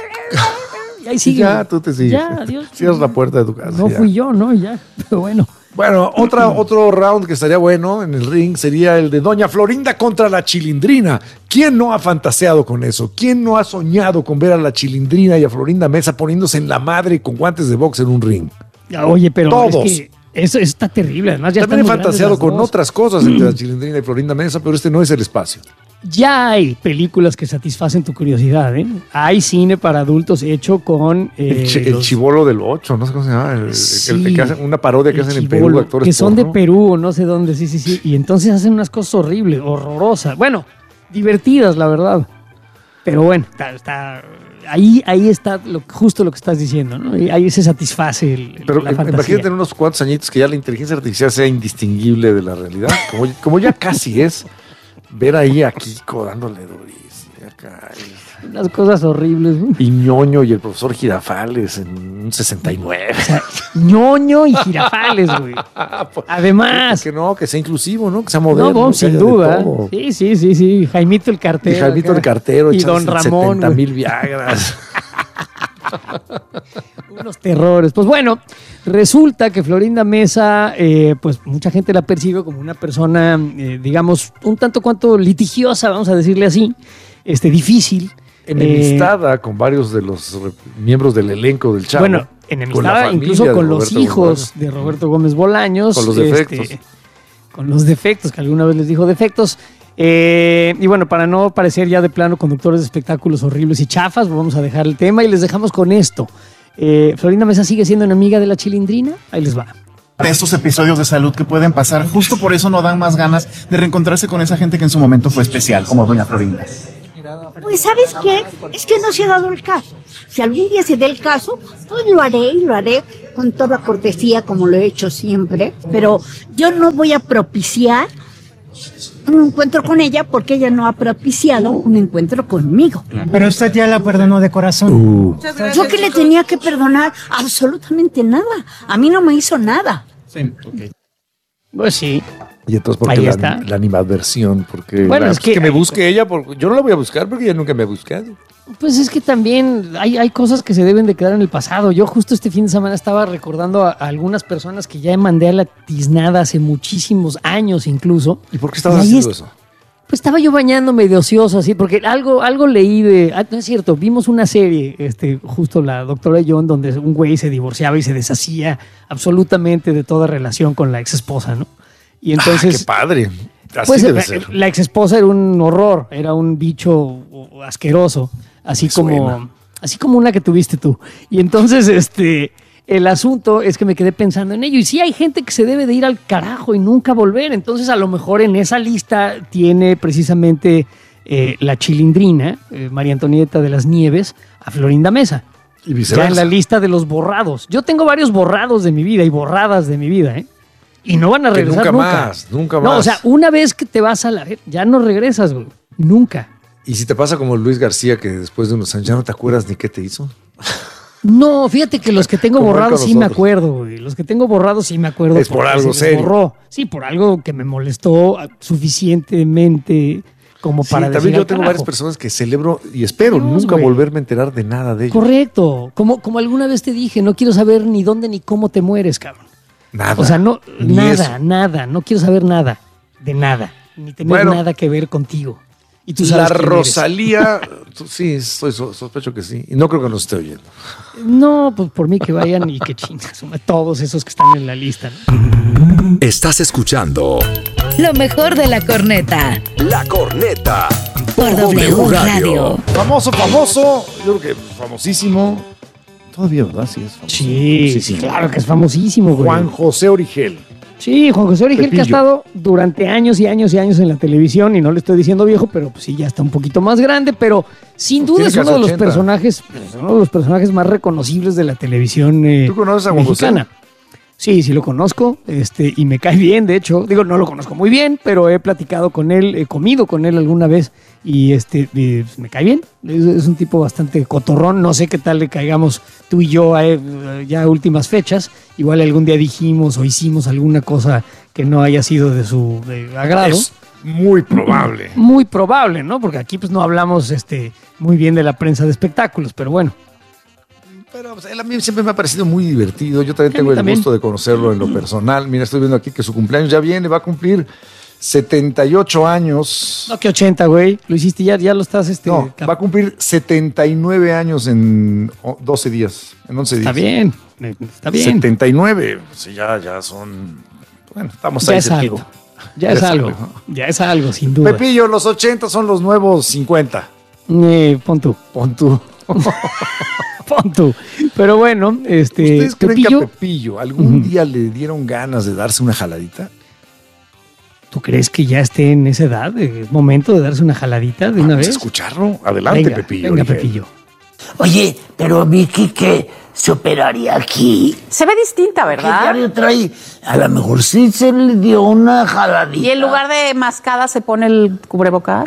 [SPEAKER 20] Y ahí
[SPEAKER 21] Y
[SPEAKER 20] siguen.
[SPEAKER 21] ya, tú te sigues.
[SPEAKER 20] Ya, adiós.
[SPEAKER 21] Cierras la puerta de tu casa.
[SPEAKER 20] No
[SPEAKER 21] ya.
[SPEAKER 20] fui yo, ¿no? Y ya. Pero bueno.
[SPEAKER 21] Bueno, otra, otro round que estaría bueno en el ring sería el de Doña Florinda contra la Chilindrina. ¿Quién no ha fantaseado con eso? ¿Quién no ha soñado con ver a la Chilindrina y a Florinda Mesa poniéndose en la madre con guantes de box en un ring?
[SPEAKER 20] Oye, pero
[SPEAKER 21] todos.
[SPEAKER 20] Es que eso está terrible. Además, ya
[SPEAKER 21] También he
[SPEAKER 20] están muy
[SPEAKER 21] fantaseado
[SPEAKER 20] grandes las
[SPEAKER 21] con
[SPEAKER 20] dos.
[SPEAKER 21] otras cosas entre la Chilindrina y Florinda Mesa, pero este no es el espacio.
[SPEAKER 20] Ya hay películas que satisfacen tu curiosidad, ¿eh? Hay cine para adultos hecho con... eh,
[SPEAKER 21] el, chi- el
[SPEAKER 20] los-
[SPEAKER 21] chibolo del ocho, no sé cómo se llama. El, el-
[SPEAKER 20] Sí,
[SPEAKER 21] el que hacen una parodia que
[SPEAKER 20] el
[SPEAKER 21] hacen en
[SPEAKER 20] chibolo,
[SPEAKER 21] Perú, actores
[SPEAKER 20] que son de
[SPEAKER 21] porno.
[SPEAKER 20] Perú o no sé dónde, sí, sí, sí. Y entonces hacen unas cosas horribles, horrorosas. Bueno, divertidas, la verdad. Pero bueno, está, está- ahí, ahí está lo, justo lo que estás diciendo, ¿no? Y ahí se satisface el, el-
[SPEAKER 21] Pero
[SPEAKER 20] la
[SPEAKER 21] im-
[SPEAKER 20] fantasía.
[SPEAKER 21] imagínate en unos cuantos añitos que ya la inteligencia artificial sea indistinguible de la realidad, como, como ya casi es, ver ahí a Kiko dándole durísimo acá,
[SPEAKER 20] Unas cosas horribles. ¿no?
[SPEAKER 21] y Ñoño y el profesor Girafales en un sesenta y nueve.
[SPEAKER 20] Ñoño y Girafales, güey. Además.
[SPEAKER 21] Que no, que sea inclusivo, ¿no? Que sea
[SPEAKER 20] No,
[SPEAKER 21] moderno.
[SPEAKER 20] no,
[SPEAKER 21] que
[SPEAKER 20] sin
[SPEAKER 21] haya de
[SPEAKER 20] duda.
[SPEAKER 21] todo.
[SPEAKER 20] Sí, sí, sí, sí. Jaimito el cartero.
[SPEAKER 21] Y Jaimito
[SPEAKER 20] acá.
[SPEAKER 21] el cartero
[SPEAKER 20] Y Don
[SPEAKER 21] echándose
[SPEAKER 20] Ramón.
[SPEAKER 21] setenta
[SPEAKER 20] güey.
[SPEAKER 21] mil Viagras.
[SPEAKER 20] Unos terrores. Pues bueno, resulta que Florinda Mesa, eh, pues mucha gente la percibe como una persona, eh, digamos, un tanto cuanto litigiosa, vamos a decirle así, este, difícil.
[SPEAKER 21] Enemistada con varios de los re- miembros del elenco del
[SPEAKER 20] Eh,
[SPEAKER 21] Chavo.
[SPEAKER 20] bueno,
[SPEAKER 21] con la
[SPEAKER 20] enemistada
[SPEAKER 21] familia
[SPEAKER 20] incluso
[SPEAKER 21] de
[SPEAKER 20] con los
[SPEAKER 21] Roberto
[SPEAKER 20] hijos
[SPEAKER 21] Gómez.
[SPEAKER 20] de Roberto Gómez Bolaños.
[SPEAKER 21] Con los
[SPEAKER 20] este,
[SPEAKER 21] defectos.
[SPEAKER 20] con los defectos, que alguna vez les dijo defectos. Eh, y bueno, para no parecer ya de plano conductores de espectáculos horribles y chafas, vamos a dejar el tema y les dejamos con esto. Eh, Florinda Mesa sigue siendo enemiga de la Chilindrina. Ahí les va.
[SPEAKER 6] Estos episodios de salud que pueden pasar, justo por eso no dan más ganas de reencontrarse con esa gente que en su momento fue especial, como Doña Florinda.
[SPEAKER 7] Pues ¿sabes qué? Es que no se ha dado el caso. Si algún día se dé el caso, pues lo haré y lo haré con toda cortesía como lo he hecho siempre. Pero yo no voy a propiciar un encuentro con ella porque ella no ha propiciado un encuentro conmigo.
[SPEAKER 23] Pero usted ya la perdonó de corazón.
[SPEAKER 21] Uh.
[SPEAKER 7] Yo que le tenía que perdonar absolutamente nada. A mí no me hizo nada.
[SPEAKER 6] Sí, ok.
[SPEAKER 20] Pues sí.
[SPEAKER 21] Y entonces, ¿por qué
[SPEAKER 20] Ahí
[SPEAKER 21] la,
[SPEAKER 20] está.
[SPEAKER 21] la animadversión? Porque
[SPEAKER 20] Bueno,
[SPEAKER 21] la-
[SPEAKER 20] es que-
[SPEAKER 21] me busque ella, porque yo no la voy a buscar porque ella nunca me ha buscado.
[SPEAKER 20] Pues es que también hay, hay cosas que se deben de quedar en el pasado. Yo justo este fin de semana estaba recordando a, a algunas personas que ya mandé a la tiznada hace muchísimos años incluso.
[SPEAKER 21] ¿Y por qué estabas
[SPEAKER 20] Y ahí
[SPEAKER 21] haciendo
[SPEAKER 20] es-
[SPEAKER 21] eso?
[SPEAKER 20] Pues estaba yo bañándome de ocioso así, porque algo, algo leí de... Ah, no es cierto, vimos una serie, este, justo la doctora John, donde un güey se divorciaba y se deshacía absolutamente de toda relación con la ex esposa, ¿no? Y entonces...
[SPEAKER 21] Ah, qué padre. Así
[SPEAKER 20] Pues
[SPEAKER 21] debe
[SPEAKER 20] la,
[SPEAKER 21] ser.
[SPEAKER 20] la ex esposa era un horror, era un bicho asqueroso, así
[SPEAKER 21] Me
[SPEAKER 20] como,
[SPEAKER 21] suena.
[SPEAKER 20] así como una que tuviste tú. Y entonces, este, el asunto es que me quedé pensando en ello. Y sí hay gente que se debe de ir al carajo y nunca volver. Entonces, a lo mejor en esa lista tiene precisamente eh, la Chilindrina, eh, María Antonieta de las Nieves, a Florinda Mesa.
[SPEAKER 21] Y
[SPEAKER 20] Ya
[SPEAKER 21] viceversa.
[SPEAKER 20] en la lista de los borrados. Yo tengo varios borrados de mi vida y borradas de mi vida, ¿eh? Y no van a
[SPEAKER 21] Que
[SPEAKER 20] regresar
[SPEAKER 21] nunca
[SPEAKER 20] nunca.
[SPEAKER 21] más, nunca
[SPEAKER 20] No,
[SPEAKER 21] más.
[SPEAKER 20] o sea, una vez que te vas a la... Ya no regresas, güey. Nunca.
[SPEAKER 21] Y si te pasa como Luis García, que después de unos años ya no te acuerdas ni qué te hizo.
[SPEAKER 20] No, fíjate que los que tengo
[SPEAKER 21] Como él
[SPEAKER 20] borrados
[SPEAKER 21] con
[SPEAKER 20] sí me
[SPEAKER 21] nosotros.
[SPEAKER 20] acuerdo, güey. Los que tengo borrados sí me acuerdo.
[SPEAKER 21] Es por
[SPEAKER 20] porque
[SPEAKER 21] algo
[SPEAKER 20] se les
[SPEAKER 21] serio.
[SPEAKER 20] borró. Sí, por algo que me molestó ah, suficientemente como
[SPEAKER 21] Sí,
[SPEAKER 20] para
[SPEAKER 21] también
[SPEAKER 20] decir
[SPEAKER 21] yo
[SPEAKER 20] al
[SPEAKER 21] tengo
[SPEAKER 20] carajo.
[SPEAKER 21] varias personas que celebro y espero
[SPEAKER 20] Dios,
[SPEAKER 21] nunca
[SPEAKER 20] güey.
[SPEAKER 21] volverme a enterar de nada de ellos.
[SPEAKER 20] Correcto. Como, como alguna vez te dije, no quiero saber ni dónde ni cómo te mueres, cabrón.
[SPEAKER 21] Nada.
[SPEAKER 20] O sea, no,
[SPEAKER 21] Ni
[SPEAKER 20] nada,
[SPEAKER 21] eso.
[SPEAKER 20] nada. No quiero saber nada. De nada. Ni tener
[SPEAKER 21] Bueno.
[SPEAKER 20] nada que ver contigo. Y tú
[SPEAKER 21] La
[SPEAKER 20] sabes quién eres.
[SPEAKER 21] Rosalía, tú- sí, soy, so- sospecho que sí. Y no creo que nos esté oyendo.
[SPEAKER 20] No, pues por mí que vayan y que chingas. Todos esos que están en la lista, ¿no?
[SPEAKER 2] Estás escuchando
[SPEAKER 1] Lo mejor de la corneta.
[SPEAKER 2] La Corneta
[SPEAKER 1] Por W Radio.
[SPEAKER 21] Famoso, famoso. Yo creo que famosísimo. Todavía, ¿verdad? Sí, es famoso.
[SPEAKER 20] Sí,
[SPEAKER 21] Famosísimo.
[SPEAKER 20] sí, claro que es famosísimo, güey.
[SPEAKER 21] Juan José Origel.
[SPEAKER 20] Sí, Juan José Origel, que ha
[SPEAKER 21] Pepillo.
[SPEAKER 20] estado durante años y años y años en la televisión, y no le estoy diciendo viejo, pero pues sí, ya está un poquito más grande, pero sin duda
[SPEAKER 21] Tiene
[SPEAKER 20] es uno
[SPEAKER 21] casi
[SPEAKER 20] de los
[SPEAKER 21] ochenta.
[SPEAKER 20] personajes, es uno de los personajes más reconocibles de la televisión eh,
[SPEAKER 21] ¿Tú conoces a Juan José?
[SPEAKER 20] mexicana. Sí, sí lo conozco, este, y me cae bien, de hecho. Digo, no lo conozco muy bien, pero he platicado con él, he comido con él alguna vez, y este, y, pues, me cae bien. Es, es un tipo bastante cotorrón. No sé qué tal le caigamos tú y yo a, eh, ya a últimas fechas. Igual algún día dijimos o hicimos alguna cosa que no haya sido de su de agrado.
[SPEAKER 21] Es muy probable.
[SPEAKER 20] Muy probable, ¿no? Porque aquí pues no hablamos este, muy bien de la prensa de espectáculos, pero bueno.
[SPEAKER 21] Pero pues, él a mí siempre me ha parecido muy divertido. Yo también
[SPEAKER 20] A
[SPEAKER 21] tengo
[SPEAKER 20] mí
[SPEAKER 21] el
[SPEAKER 20] también.
[SPEAKER 21] gusto de conocerlo en lo personal. Mira, estoy viendo aquí que su cumpleaños ya viene, va a cumplir setenta y ocho años.
[SPEAKER 20] No, que ochenta, güey. Lo hiciste ya, ya lo estás, este...
[SPEAKER 21] No, va a cumplir setenta y nueve años en o- doce días, en once días.
[SPEAKER 20] Está bien, está bien.
[SPEAKER 21] setenta y nueve, sí, ya, ya son... Bueno, estamos
[SPEAKER 20] Ya
[SPEAKER 21] ahí
[SPEAKER 20] es
[SPEAKER 21] cerquita.
[SPEAKER 20] algo. Ya es algo. Ya es algo, sin duda.
[SPEAKER 21] Pepillo, los ochenta son los nuevos cincuenta.
[SPEAKER 20] Eh, pon tú.
[SPEAKER 21] Pon tú.
[SPEAKER 20] Pon tú. Pero bueno, este...
[SPEAKER 21] ¿Ustedes creen
[SPEAKER 20] Pepillo,
[SPEAKER 21] que a Pepillo algún
[SPEAKER 20] Ujú.
[SPEAKER 21] día le dieron ganas de darse una jaladita?
[SPEAKER 20] ¿tú crees que ya esté en esa edad? ¿Es momento de darse una jaladita de una
[SPEAKER 21] Vamos a
[SPEAKER 20] vez?
[SPEAKER 21] escucharlo. Adelante,
[SPEAKER 20] Venga,
[SPEAKER 21] Pepillo.
[SPEAKER 20] Venga,
[SPEAKER 21] dije.
[SPEAKER 20] Pepillo.
[SPEAKER 8] Oye, pero Vicky que se operaría aquí.
[SPEAKER 9] Se ve distinta,
[SPEAKER 8] ¿Qué
[SPEAKER 9] ¿verdad?
[SPEAKER 8] diario trae? A lo mejor sí se le dio una jaladita.
[SPEAKER 9] Y en lugar de mascada se pone el cubrebocas.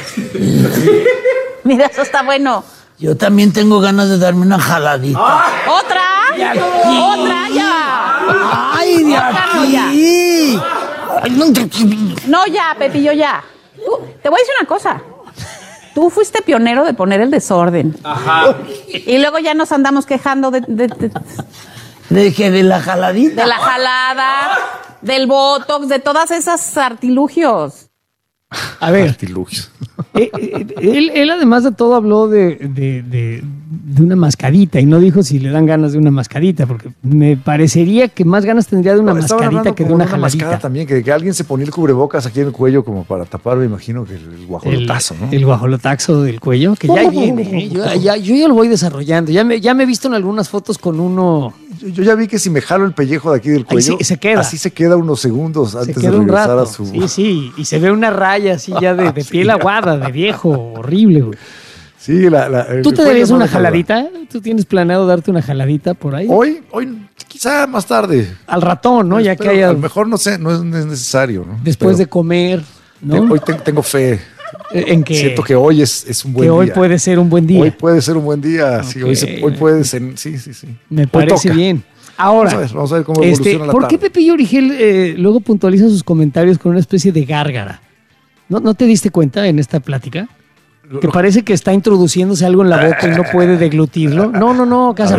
[SPEAKER 9] Mira, eso está bueno.
[SPEAKER 8] Yo también tengo ganas de darme una jaladita.
[SPEAKER 9] ¿Otra?
[SPEAKER 8] De aquí.
[SPEAKER 9] ¿Otra? Ya.
[SPEAKER 8] ¡Ay, de
[SPEAKER 9] Otra, no, ya.
[SPEAKER 8] aquí! Ay, no, te-
[SPEAKER 9] No, ya, Pepillo, ya. Tú, te voy a decir una cosa. Tú fuiste pionero de poner el desorden.
[SPEAKER 8] Ajá.
[SPEAKER 9] Y luego ya nos andamos quejando de, de, de,
[SPEAKER 8] ¿De qué? ¿De la jaladita?
[SPEAKER 9] de la jalada, del botox, de todas esas artilugios.
[SPEAKER 20] A ver,
[SPEAKER 21] Artilugios.
[SPEAKER 20] eh, eh, él, él además de todo habló de, de, de- de una mascarita y no dijo si le dan ganas de una mascarita, porque me parecería que más ganas tendría de una
[SPEAKER 21] No, estaban
[SPEAKER 20] mascarita
[SPEAKER 21] hablando
[SPEAKER 20] que de
[SPEAKER 21] como
[SPEAKER 20] una
[SPEAKER 21] de mascada
[SPEAKER 20] jaladita.
[SPEAKER 21] también, que, que alguien se ponía el cubrebocas aquí en el cuello como para tapar, me imagino que el, el
[SPEAKER 20] El,
[SPEAKER 21] guajolotazo, ¿no?
[SPEAKER 20] el guajolotazo del cuello, que ya viene. ¿eh? Yo, ya, yo ya lo voy desarrollando. Ya me, ya me he visto en algunas fotos con uno.
[SPEAKER 21] Yo, yo ya vi que si me jalo el pellejo de aquí del
[SPEAKER 20] Ahí
[SPEAKER 21] cuello,
[SPEAKER 20] sí, se queda.
[SPEAKER 21] así se queda unos segundos
[SPEAKER 20] Se
[SPEAKER 21] antes de
[SPEAKER 20] queda un
[SPEAKER 21] regresar
[SPEAKER 20] rato.
[SPEAKER 21] a su...
[SPEAKER 20] Sí, sí. Y se ve una raya así ya de, de piel aguada, de viejo, horrible, güey.
[SPEAKER 21] Sí, la, la- el
[SPEAKER 20] ¿Tú te
[SPEAKER 21] cuello
[SPEAKER 20] darías
[SPEAKER 21] no
[SPEAKER 20] una
[SPEAKER 21] me calma.
[SPEAKER 20] jaladita? ¿Tú tienes planeado darte una jaladita por ahí?
[SPEAKER 21] Hoy, hoy, quizá más tarde.
[SPEAKER 20] Al ratón, ¿no? Ya que
[SPEAKER 21] Pero
[SPEAKER 20] haya
[SPEAKER 21] a lo mejor no sé, no es, no es necesario, ¿no?
[SPEAKER 20] después
[SPEAKER 21] Pero
[SPEAKER 20] de comer, ¿no?
[SPEAKER 21] te- hoy te- tengo fe.
[SPEAKER 20] En que,
[SPEAKER 21] Siento que hoy es, es un buen
[SPEAKER 20] que
[SPEAKER 21] día.
[SPEAKER 20] hoy puede ser un buen día.
[SPEAKER 21] Hoy puede ser un buen día. Sí, hoy, se-
[SPEAKER 20] Ok.
[SPEAKER 21] hoy puede ser. Sí, sí, sí.
[SPEAKER 20] Me
[SPEAKER 21] Hoy
[SPEAKER 20] parece
[SPEAKER 21] toca.
[SPEAKER 20] bien. Ahora,
[SPEAKER 21] Vamos a ver, vamos a ver cómo
[SPEAKER 20] este,
[SPEAKER 21] evoluciona la
[SPEAKER 20] ¿por qué
[SPEAKER 21] tarde.
[SPEAKER 20] Pepillo Origel eh, luego puntualiza sus comentarios con una especie de gárgara? ¿No, ¿No te diste cuenta en esta plática? Que parece que está introduciéndose algo en la boca y no puede deglutirlo. No, no, no, casa.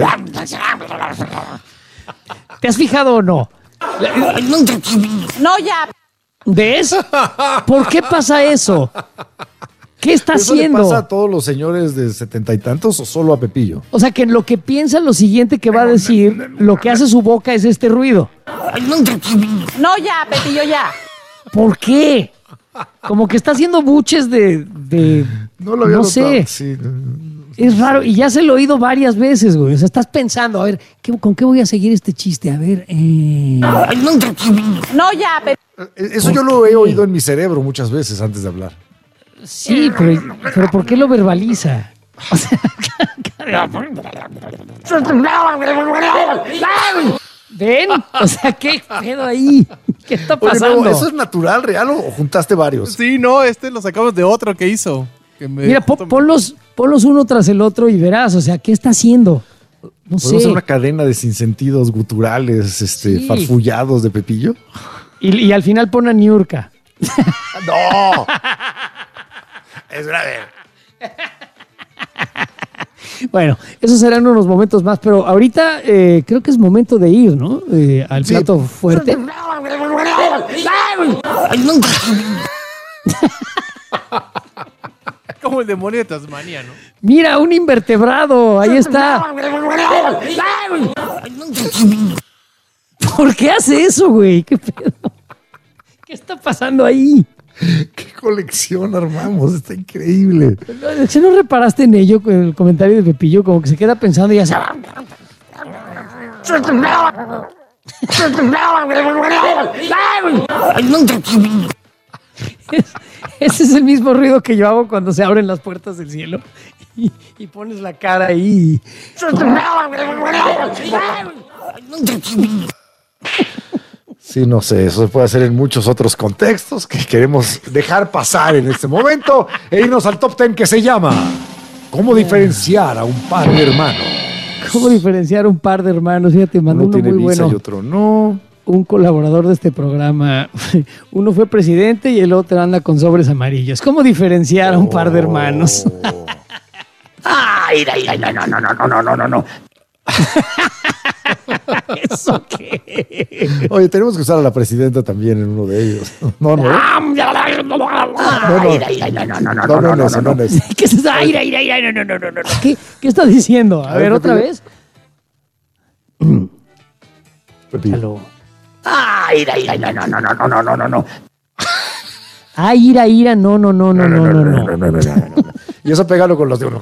[SPEAKER 20] ¿Te has fijado o no?
[SPEAKER 9] No, ya.
[SPEAKER 20] ¿Ves? ¿Por qué pasa eso? ¿Qué está
[SPEAKER 21] ¿Eso
[SPEAKER 20] haciendo?
[SPEAKER 21] le pasa a todos los señores de setenta y tantos o solo a Pepillo?
[SPEAKER 20] O sea, que en lo que piensa lo siguiente que va a decir, lo que hace su boca es este ruido.
[SPEAKER 9] No, ya, Pepillo, ya.
[SPEAKER 20] ¿Por qué? Como que está haciendo buches de... de
[SPEAKER 21] No lo había
[SPEAKER 20] no
[SPEAKER 21] notado.
[SPEAKER 20] sé.
[SPEAKER 21] Sí.
[SPEAKER 20] Es raro. Y ya se lo he oído varias veces, güey. O sea, estás pensando, a ver, ¿qué- ¿con qué voy a seguir este chiste? A ver... Eh...
[SPEAKER 9] No, ya, Pepillo.
[SPEAKER 21] Eso yo lo he oído en mi cerebro muchas veces antes de hablar.
[SPEAKER 20] Sí, pero, pero ¿por qué lo verbaliza? O sea, ¿ven? O sea, ¿qué pedo ahí? ¿Qué está
[SPEAKER 21] Oye,
[SPEAKER 20] pasando?
[SPEAKER 21] Memo, ¿eso es natural, real o juntaste varios?
[SPEAKER 11] Sí, no, este lo sacamos de otro que hizo. que me-
[SPEAKER 20] Mira, po- ponlos, ponlos uno tras el otro y verás, o sea, ¿qué está haciendo? No
[SPEAKER 21] ¿Podemos
[SPEAKER 20] sé.
[SPEAKER 21] hacer una cadena de sinsentidos guturales, este,
[SPEAKER 20] Sí.
[SPEAKER 21] farfullados de Pepillo?
[SPEAKER 20] Y, y al final pone a Niurka.
[SPEAKER 21] ¡No! Es grave.
[SPEAKER 20] Bueno, esos serán unos momentos más, pero ahorita eh, creo que es momento de ir, ¿no? Eh, al
[SPEAKER 21] Sí.
[SPEAKER 20] plato fuerte.
[SPEAKER 11] Como el demonio de Tasmania, ¿no?
[SPEAKER 20] Mira, un invertebrado, ahí está. ¿Por qué hace eso, güey? ¿Qué pedo? ¿Qué está pasando ahí?
[SPEAKER 21] ¡Qué colección armamos! Está increíble.
[SPEAKER 20] ¿Si no reparaste en ello con el comentario de Pepillo? Como que se queda pensando y ya se... Es- ese es el mismo ruido que yo hago cuando se abren las puertas del cielo y, y pones la cara ahí.
[SPEAKER 21] Sí, no sé, eso se puede hacer en muchos otros contextos que queremos dejar pasar en este momento e irnos al top ten que se llama ¿Cómo diferenciar a un par de hermanos?
[SPEAKER 20] ¿Cómo diferenciar un par de hermanos? Fíjate, mandó
[SPEAKER 21] Uno
[SPEAKER 20] uno
[SPEAKER 21] tiene
[SPEAKER 20] muy
[SPEAKER 21] visa
[SPEAKER 20] bueno.
[SPEAKER 21] y otro no.
[SPEAKER 20] Un colaborador de este programa. Uno fue presidente y el otro anda con sobres amarillos. ¿Cómo diferenciar a un par de hermanos?
[SPEAKER 8] Ay, ay, ay, no, no, no, no, no, no, no, no.
[SPEAKER 20] ¿Eso qué?
[SPEAKER 21] Oye, tenemos que usar a la presidenta también en uno de ellos. No, no.
[SPEAKER 8] No, no,
[SPEAKER 21] No, no, no, no, no.
[SPEAKER 20] ¿Qué es eso? Ira, ira, ira, no, no, no, no, no. ¿Qué, qué está diciendo? A,
[SPEAKER 21] A
[SPEAKER 20] ver,
[SPEAKER 21] ver,
[SPEAKER 20] otra
[SPEAKER 21] Pepillo.
[SPEAKER 20] vez.
[SPEAKER 21] Pepillo.
[SPEAKER 20] Aló.
[SPEAKER 8] Ay, ira, ira, no, no, no, no, no, no, no, no.
[SPEAKER 20] Ah, ira, ira, no, no, no, no, no, no, no.
[SPEAKER 21] Y eso pégalo con los de...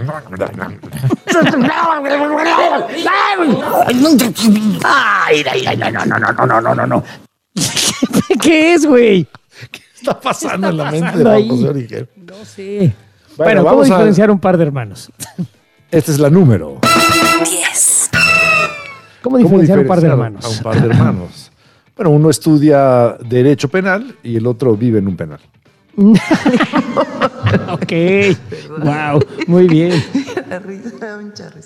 [SPEAKER 8] Ay, ira, ira, no, no, no, no, no, no, no.
[SPEAKER 20] ¿Qué es, güey?
[SPEAKER 21] ¿Qué está pasando en la mente
[SPEAKER 20] pasando
[SPEAKER 21] de
[SPEAKER 20] ahí?
[SPEAKER 21] José Origel?
[SPEAKER 20] No sé.
[SPEAKER 21] Bueno,
[SPEAKER 20] Bueno, ¿cómo
[SPEAKER 21] vamos a-
[SPEAKER 20] diferenciar un par de hermanos?
[SPEAKER 21] Esta es la número.
[SPEAKER 1] diez.
[SPEAKER 20] ¿Cómo diferenciar un par de hermanos?
[SPEAKER 21] A un par de hermanos. Bueno, uno estudia derecho penal y el otro vive en un penal.
[SPEAKER 20] Ok. Wow, muy bien.
[SPEAKER 12] La risa da mucha risa.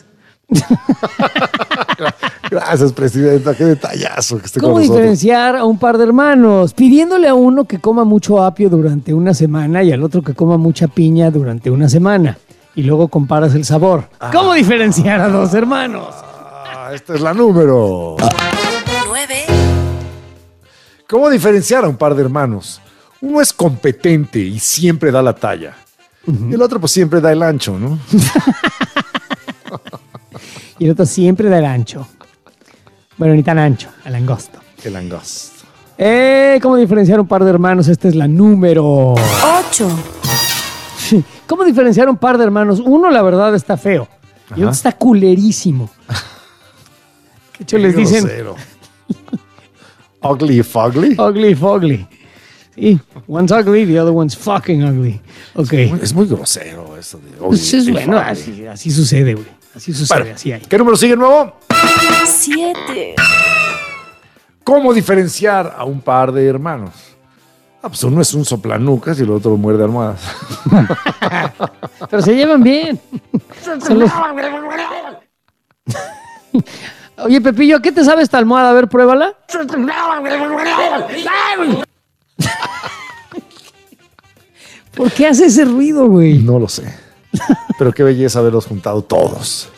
[SPEAKER 21] Gracias, presidenta. Qué detallazo que esté con
[SPEAKER 20] ¿Cómo
[SPEAKER 21] nosotros.
[SPEAKER 20] diferenciar a un par de hermanos? Pidiéndole a uno que coma mucho apio durante una semana y al otro que coma mucha piña durante una semana. Y luego comparas el sabor. ¿Cómo diferenciar a dos hermanos?
[SPEAKER 21] Ah, esta es la número.
[SPEAKER 1] nueve.
[SPEAKER 21] ¿Cómo diferenciar a un par de hermanos? Uno es competente y siempre da la talla. Y el otro pues siempre da el ancho, ¿no?
[SPEAKER 20] Y el otro siempre da el ancho. Bueno, ni tan ancho, el angosto.
[SPEAKER 21] El angosto.
[SPEAKER 20] Eh, ¿Cómo diferenciar un par de hermanos? Esta es la número
[SPEAKER 1] ocho.
[SPEAKER 20] ¿Cómo diferenciar un par de hermanos? Uno, la verdad, está feo. Y
[SPEAKER 21] Ajá.
[SPEAKER 20] otro está culerísimo. De hecho,
[SPEAKER 21] Qué
[SPEAKER 20] les dicen
[SPEAKER 21] grosero. Ugly fugly.
[SPEAKER 20] ugly fogly. Sí, one's ugly, the other one's fucking ugly. Ok.
[SPEAKER 21] Es muy grosero eso de ugly
[SPEAKER 20] Pues es
[SPEAKER 21] y
[SPEAKER 20] bueno,
[SPEAKER 21] fugly.
[SPEAKER 20] así, así sucede, güey. Así sucede,
[SPEAKER 21] Bueno,
[SPEAKER 20] así hay.
[SPEAKER 21] ¿qué número sigue nuevo?
[SPEAKER 1] siete.
[SPEAKER 21] ¿Cómo diferenciar a un par de hermanos? Ah, pues uno es un soplanucas y el otro muerde almohadas.
[SPEAKER 20] Pero se llevan bien. Son los- Oye, Pepillo, ¿qué te sabe esta almohada? A ver, pruébala. ¿Por qué hace ese ruido, güey?
[SPEAKER 21] No lo sé. Pero qué belleza haberlos juntado todos.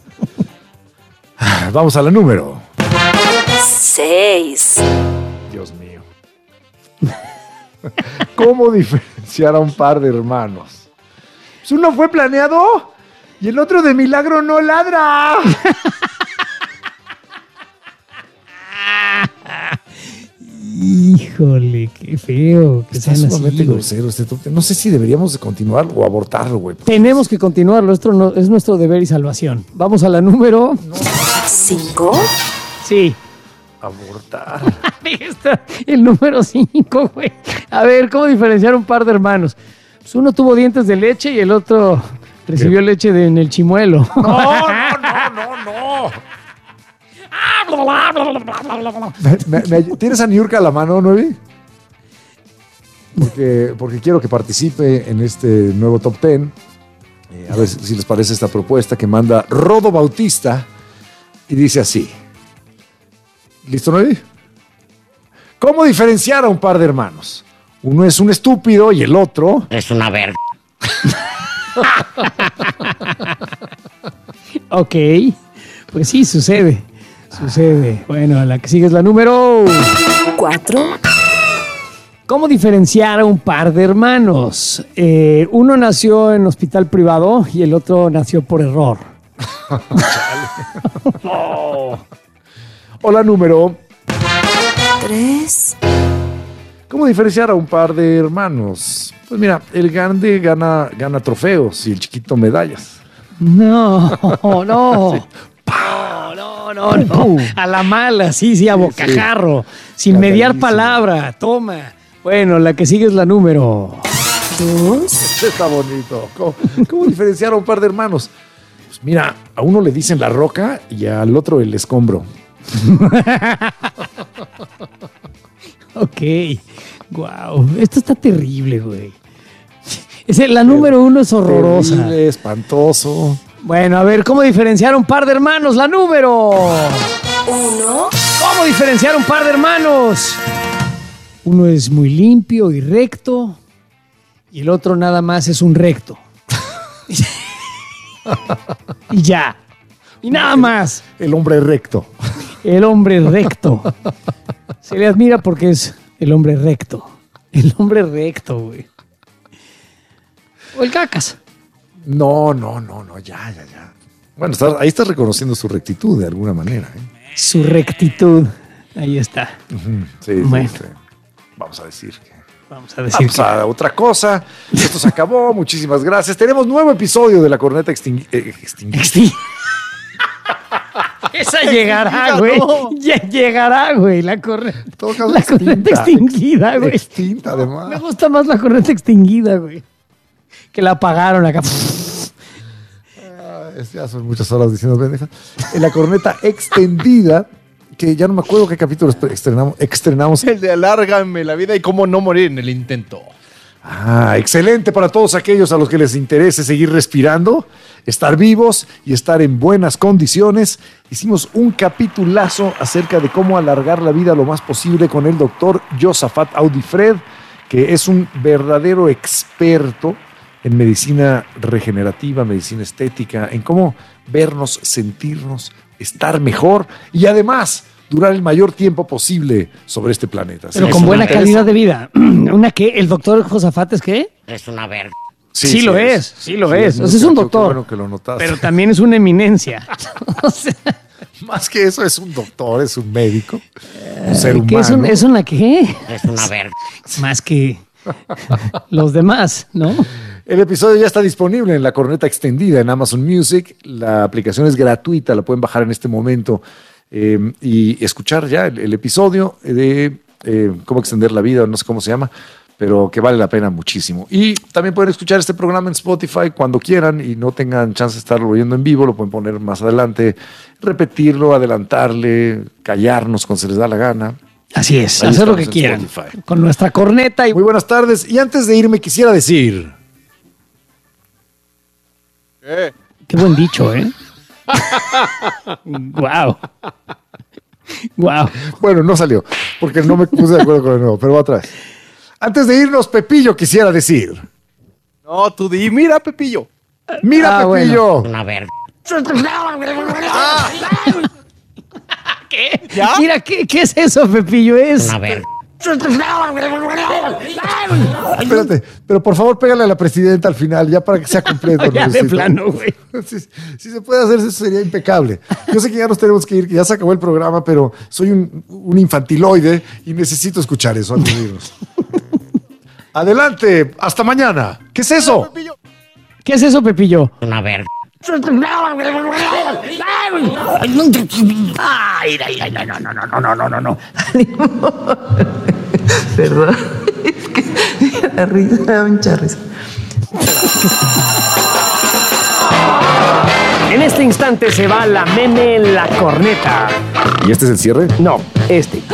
[SPEAKER 21] Ah, vamos a la número.
[SPEAKER 1] seis.
[SPEAKER 21] Dios mío. ¿Cómo diferenciar a un par de hermanos? Pues uno fue planeado y el otro de milagro no ladra.
[SPEAKER 20] Híjole, qué feo que
[SPEAKER 21] Está
[SPEAKER 20] sean
[SPEAKER 21] sumamente
[SPEAKER 20] así, güey.
[SPEAKER 21] grosero este top ten. No sé si deberíamos de continuar o abortarlo, güey.
[SPEAKER 20] Tenemos que continuarlo, esto no- es nuestro deber y salvación. Vamos a la número
[SPEAKER 1] cinco.
[SPEAKER 20] Sí.
[SPEAKER 21] Abortar.
[SPEAKER 20] Ahí está el número cinco, güey. A ver, ¿cómo diferenciar un par de hermanos? Pues uno tuvo dientes de leche y el otro recibió leche de- en el chimuelo.
[SPEAKER 21] No, no, no, no, no. Me- me- me- ¿Tienes a Niurka a la mano, Nuevi? Porque, porque quiero que participe en este nuevo top ten. Eh, a ver si si les parece esta propuesta que manda Rodo Bautista. Y dice así. ¿Listo, Nuevi? ¿Cómo diferenciar a un par de hermanos? Uno es un estúpido y el otro...
[SPEAKER 8] Es una verga.
[SPEAKER 20] Ok, pues sí, sucede. Sucede. Bueno, la que sigue es la número
[SPEAKER 1] cuatro.
[SPEAKER 20] ¿Cómo diferenciar a un par de hermanos? Eh, uno nació en hospital privado y el otro nació por error.
[SPEAKER 21] Oh. Hola, número.
[SPEAKER 1] tres.
[SPEAKER 21] ¿Cómo diferenciar a un par de hermanos? Pues mira, el grande gana, gana trofeos y el chiquito medallas.
[SPEAKER 20] No, no. No, no, no, no. A la mala, sí, sí, a bocajarro. Sin mediar palabra. Toma. Bueno, la que sigue es la número
[SPEAKER 1] dos.
[SPEAKER 21] Este está bonito. ¿Cómo, cómo diferenciar a un par de hermanos? Pues mira, a uno le dicen la roca y al otro el escombro.
[SPEAKER 20] Ok. Wow. Esto está terrible, güey. Ese- La número uno es horrorosa.
[SPEAKER 21] Terrible, espantoso.
[SPEAKER 20] Bueno, a ver, ¿cómo diferenciar un par de hermanos? La número
[SPEAKER 1] uno.
[SPEAKER 20] ¿Cómo diferenciar un par de hermanos? Uno es muy limpio y recto y el otro nada más es un recto. Y ya. Y nada más.
[SPEAKER 21] El hombre recto.
[SPEAKER 20] El hombre recto. Se le admira porque es el hombre recto. El hombre recto, güey. O el cacas.
[SPEAKER 21] No, no, no, no, ya, ya, ya. Bueno, está, ahí estás reconociendo su rectitud de alguna manera. ¿eh?
[SPEAKER 20] Su rectitud. Ahí está.
[SPEAKER 21] Uh-huh. Sí,
[SPEAKER 20] bueno.
[SPEAKER 21] sí, sí. Vamos a decir que...
[SPEAKER 20] Vamos a decir
[SPEAKER 21] Vamos
[SPEAKER 20] que...
[SPEAKER 21] a otra cosa. Esto se acabó. Muchísimas gracias. Tenemos nuevo episodio de La Corneta Extingui... Eh, extingui...
[SPEAKER 20] Extingui... Esa llegará, güey. No. Llegará, güey. La corneta. La corneta extinguida, güey.
[SPEAKER 21] Extinta, además.
[SPEAKER 20] Me gusta más la corneta extinguida, güey. Que la apagaron acá.
[SPEAKER 21] Ah, ya son muchas horas diciendo pendejas. La corneta extendida, que ya no me acuerdo qué capítulo estrenamos. estrenamos.
[SPEAKER 11] El de Alárgame la vida y cómo no morir en el intento.
[SPEAKER 21] Ah, excelente para todos aquellos a los que les interese seguir respirando, estar vivos y estar en buenas condiciones. Hicimos un capitulazo acerca de cómo alargar la vida lo más posible con el doctor Josafat Audifred, que es un verdadero experto en medicina regenerativa, medicina estética, en cómo vernos, sentirnos, estar mejor y además durar el mayor tiempo posible sobre este planeta.
[SPEAKER 20] Pero con buena calidad de vida. ¿Una qué? ¿El doctor Josafat es qué?
[SPEAKER 8] Es una verga.
[SPEAKER 20] Sí, sí, sí lo es, es, sí lo sí, es. Es, o sea, es un doctor,
[SPEAKER 21] bueno que lo notaste.
[SPEAKER 20] Pero también es una eminencia. O sea,
[SPEAKER 21] más que eso, es un doctor, es un médico, un ser humano.
[SPEAKER 20] ¿Qué es, un, ¿Es una qué?
[SPEAKER 8] Es una verga.
[SPEAKER 20] Más que los demás, ¿no?
[SPEAKER 21] El episodio ya está disponible en La Corneta Extendida en Amazon Music. La aplicación es gratuita, la pueden bajar en este momento. Eh, y escuchar ya el, el episodio de eh, cómo extender la vida, no sé cómo se llama, pero que vale la pena muchísimo. Y también pueden escuchar este programa en Spotify cuando quieran y no tengan chance de estarlo oyendo en vivo, lo pueden poner más adelante, repetirlo, adelantarle, callarnos cuando se les da la gana.
[SPEAKER 20] Así es, ahí hacer lo que quieran Spotify. Con nuestra corneta. Y...
[SPEAKER 21] Muy buenas tardes, y antes de irme quisiera decir...
[SPEAKER 11] ¿Qué?
[SPEAKER 20] Qué buen dicho, ¿eh? Wow. Wow.
[SPEAKER 21] Bueno, no salió, porque no me puse de acuerdo con el nuevo, pero va atrás. Antes de irnos, Pepillo quisiera decir.
[SPEAKER 11] No, tú di, mira, Pepillo.
[SPEAKER 21] Mira,
[SPEAKER 20] ah,
[SPEAKER 21] Pepillo.
[SPEAKER 8] Bueno. Una verga.
[SPEAKER 11] Ah.
[SPEAKER 20] ¿Qué? ¿Ya? Mira, ¿qué, ¿qué es eso, Pepillo? Es.
[SPEAKER 8] Una verga.
[SPEAKER 21] Espérate, pero por favor pégale a la presidenta al final, ya para que sea completo.
[SPEAKER 20] Ya de plano, güey.
[SPEAKER 21] Si, si se puede hacer eso sería impecable. Yo sé que ya nos tenemos que ir, que ya se acabó el programa, pero soy un, un infantiloide y necesito escuchar eso antes de irnos. Adelante, hasta mañana. ¿Qué es eso?
[SPEAKER 20] ¿Qué es eso, Pepillo?
[SPEAKER 8] Una verga. Ay, ay, ay, no, no, no, no, no, no, no, no.
[SPEAKER 12] Perdón, es que la risa da mucha risa.
[SPEAKER 20] En este instante se va la meme en la corneta.
[SPEAKER 21] ¿Y este es el cierre?
[SPEAKER 20] No, este.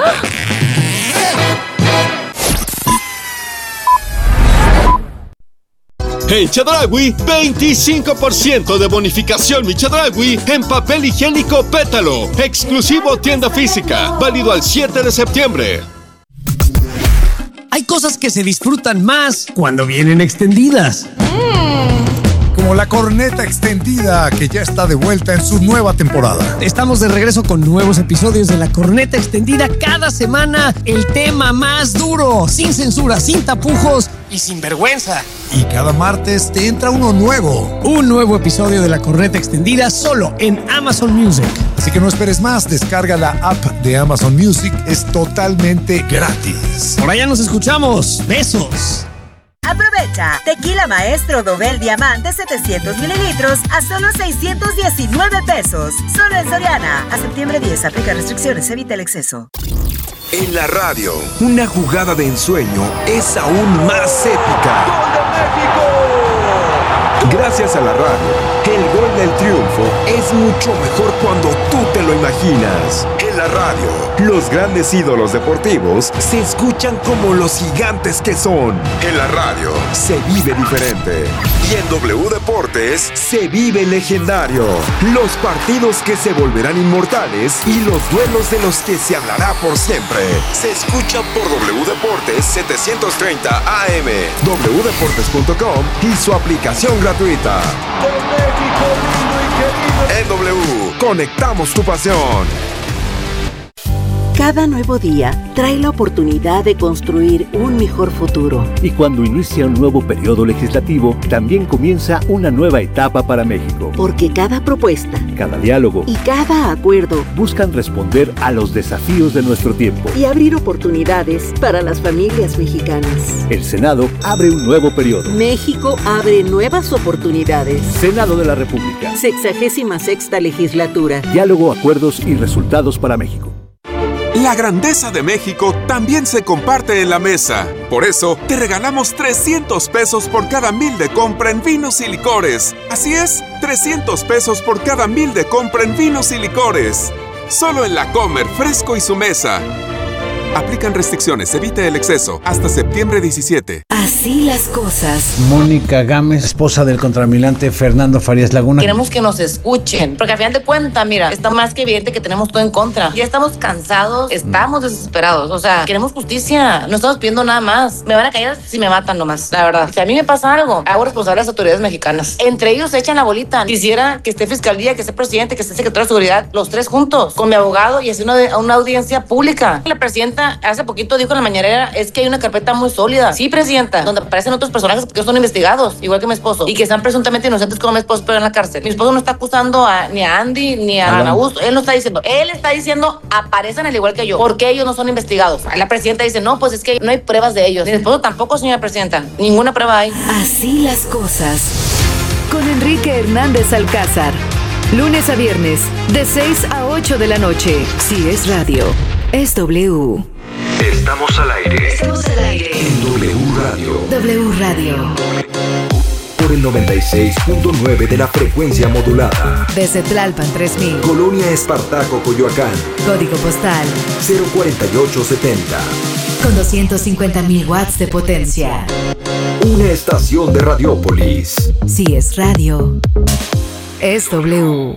[SPEAKER 13] En Chedraui, veinticinco por ciento de bonificación mi Chedraui en papel higiénico Pétalo. Exclusivo tienda física. Válido al siete de septiembre.
[SPEAKER 14] Hay cosas que se disfrutan más cuando vienen extendidas.
[SPEAKER 21] Como la corneta extendida, que ya está de vuelta en su nueva temporada.
[SPEAKER 14] Estamos de regreso con nuevos episodios de la corneta extendida cada semana. El tema más duro, sin censura, sin tapujos y sin vergüenza.
[SPEAKER 21] Y cada martes te entra uno nuevo.
[SPEAKER 14] Un nuevo episodio de la corneta extendida solo en Amazon Music.
[SPEAKER 21] Así que no esperes más, descarga la app de Amazon Music, es totalmente gratis.
[SPEAKER 14] Por allá nos escuchamos. Besos.
[SPEAKER 15] Aprovecha Tequila Maestro Dobel Diamante setecientos mililitros a solo seiscientos diecinueve pesos. Solo en Soriana. A septiembre diez, aplica restricciones, evita el exceso.
[SPEAKER 2] En la radio, una jugada de ensueño es aún más épica. ¡Gol de México! Gracias a la radio, el gol del triunfo es mucho mejor cuando tú te lo imaginas. En la radio, los grandes ídolos deportivos se escuchan como los gigantes que son. En la radio, se vive diferente. Y en W Deportes, se vive legendario. Los partidos que se volverán inmortales y los duelos de los que se hablará por siempre. Se escuchan por W Deportes setecientos treinta A M, w deportes punto com y su aplicación gratuita. ¡De México! En W, conectamos tu pasión.
[SPEAKER 16] Cada nuevo día trae la oportunidad de construir un mejor futuro.
[SPEAKER 17] Y cuando inicia un nuevo periodo legislativo, también comienza una nueva etapa para México.
[SPEAKER 16] Porque cada propuesta,
[SPEAKER 17] cada diálogo
[SPEAKER 16] y cada acuerdo
[SPEAKER 17] buscan responder a los desafíos de nuestro tiempo
[SPEAKER 16] y abrir oportunidades para las familias mexicanas.
[SPEAKER 17] El Senado abre un nuevo periodo.
[SPEAKER 16] México abre nuevas oportunidades.
[SPEAKER 17] Senado de la República.
[SPEAKER 16] Sexagésima sexta legislatura.
[SPEAKER 17] Diálogo, acuerdos y resultados para México.
[SPEAKER 2] La grandeza de México también se comparte en la mesa. Por eso, te regalamos trescientos pesos por cada mil de compra en vinos y licores. Así es, trescientos pesos por cada mil de compra en vinos y licores. Solo en La Comer, Fresco y Su Mesa. Aplican restricciones, evite el exceso. Hasta septiembre diecisiete.
[SPEAKER 1] Así las cosas.
[SPEAKER 19] Mónica Gámez, esposa del contraalmirante Fernando Farías Laguna.
[SPEAKER 24] Queremos que nos escuchen, porque al final de cuentas, mira, está más que evidente que tenemos todo en contra. Ya estamos cansados, estamos desesperados. O sea, queremos justicia, no estamos pidiendo nada más. Me van a caer si me matan nomás, la verdad. Si a mí me pasa algo, hago responsable a las autoridades mexicanas. Entre ellos se echan la bolita. Quisiera que esté fiscalía, que esté presidente, que esté secretario de seguridad, los tres juntos, con mi abogado y hacer una, una audiencia pública. La presidenta hace poquito dijo en la mañanera, es que hay una carpeta muy sólida. Sí, presidenta, donde aparecen otros personajes que son investigados, igual que mi esposo, y que están presuntamente inocentes como mi esposo, pero en la cárcel. Mi esposo no está acusando a, ni a Andy ni a Ana Augusto. Él no está diciendo, él está diciendo, aparecen al igual que yo. ¿Por qué ellos no son investigados? La presidenta dice, no, pues es que no hay pruebas de ellos. Mi esposo tampoco, señora presidenta. Ninguna prueba hay.
[SPEAKER 1] Así las cosas. Con Enrique Hernández Alcázar. Lunes a viernes, de seis a ocho de la noche. Si es radio, es W.
[SPEAKER 2] Estamos al aire.
[SPEAKER 1] Estamos al aire.
[SPEAKER 2] En W Radio.
[SPEAKER 1] W Radio.
[SPEAKER 2] Por el noventa y seis punto nueve de la frecuencia modulada.
[SPEAKER 1] Desde Tlalpan tres mil.
[SPEAKER 2] Colonia Espartaco, Coyoacán.
[SPEAKER 1] Código postal
[SPEAKER 2] cero cuarenta y ocho setenta.
[SPEAKER 1] Con doscientos cincuenta mil watts de potencia.
[SPEAKER 2] Una estación de Radiópolis.
[SPEAKER 1] Si es radio, es W.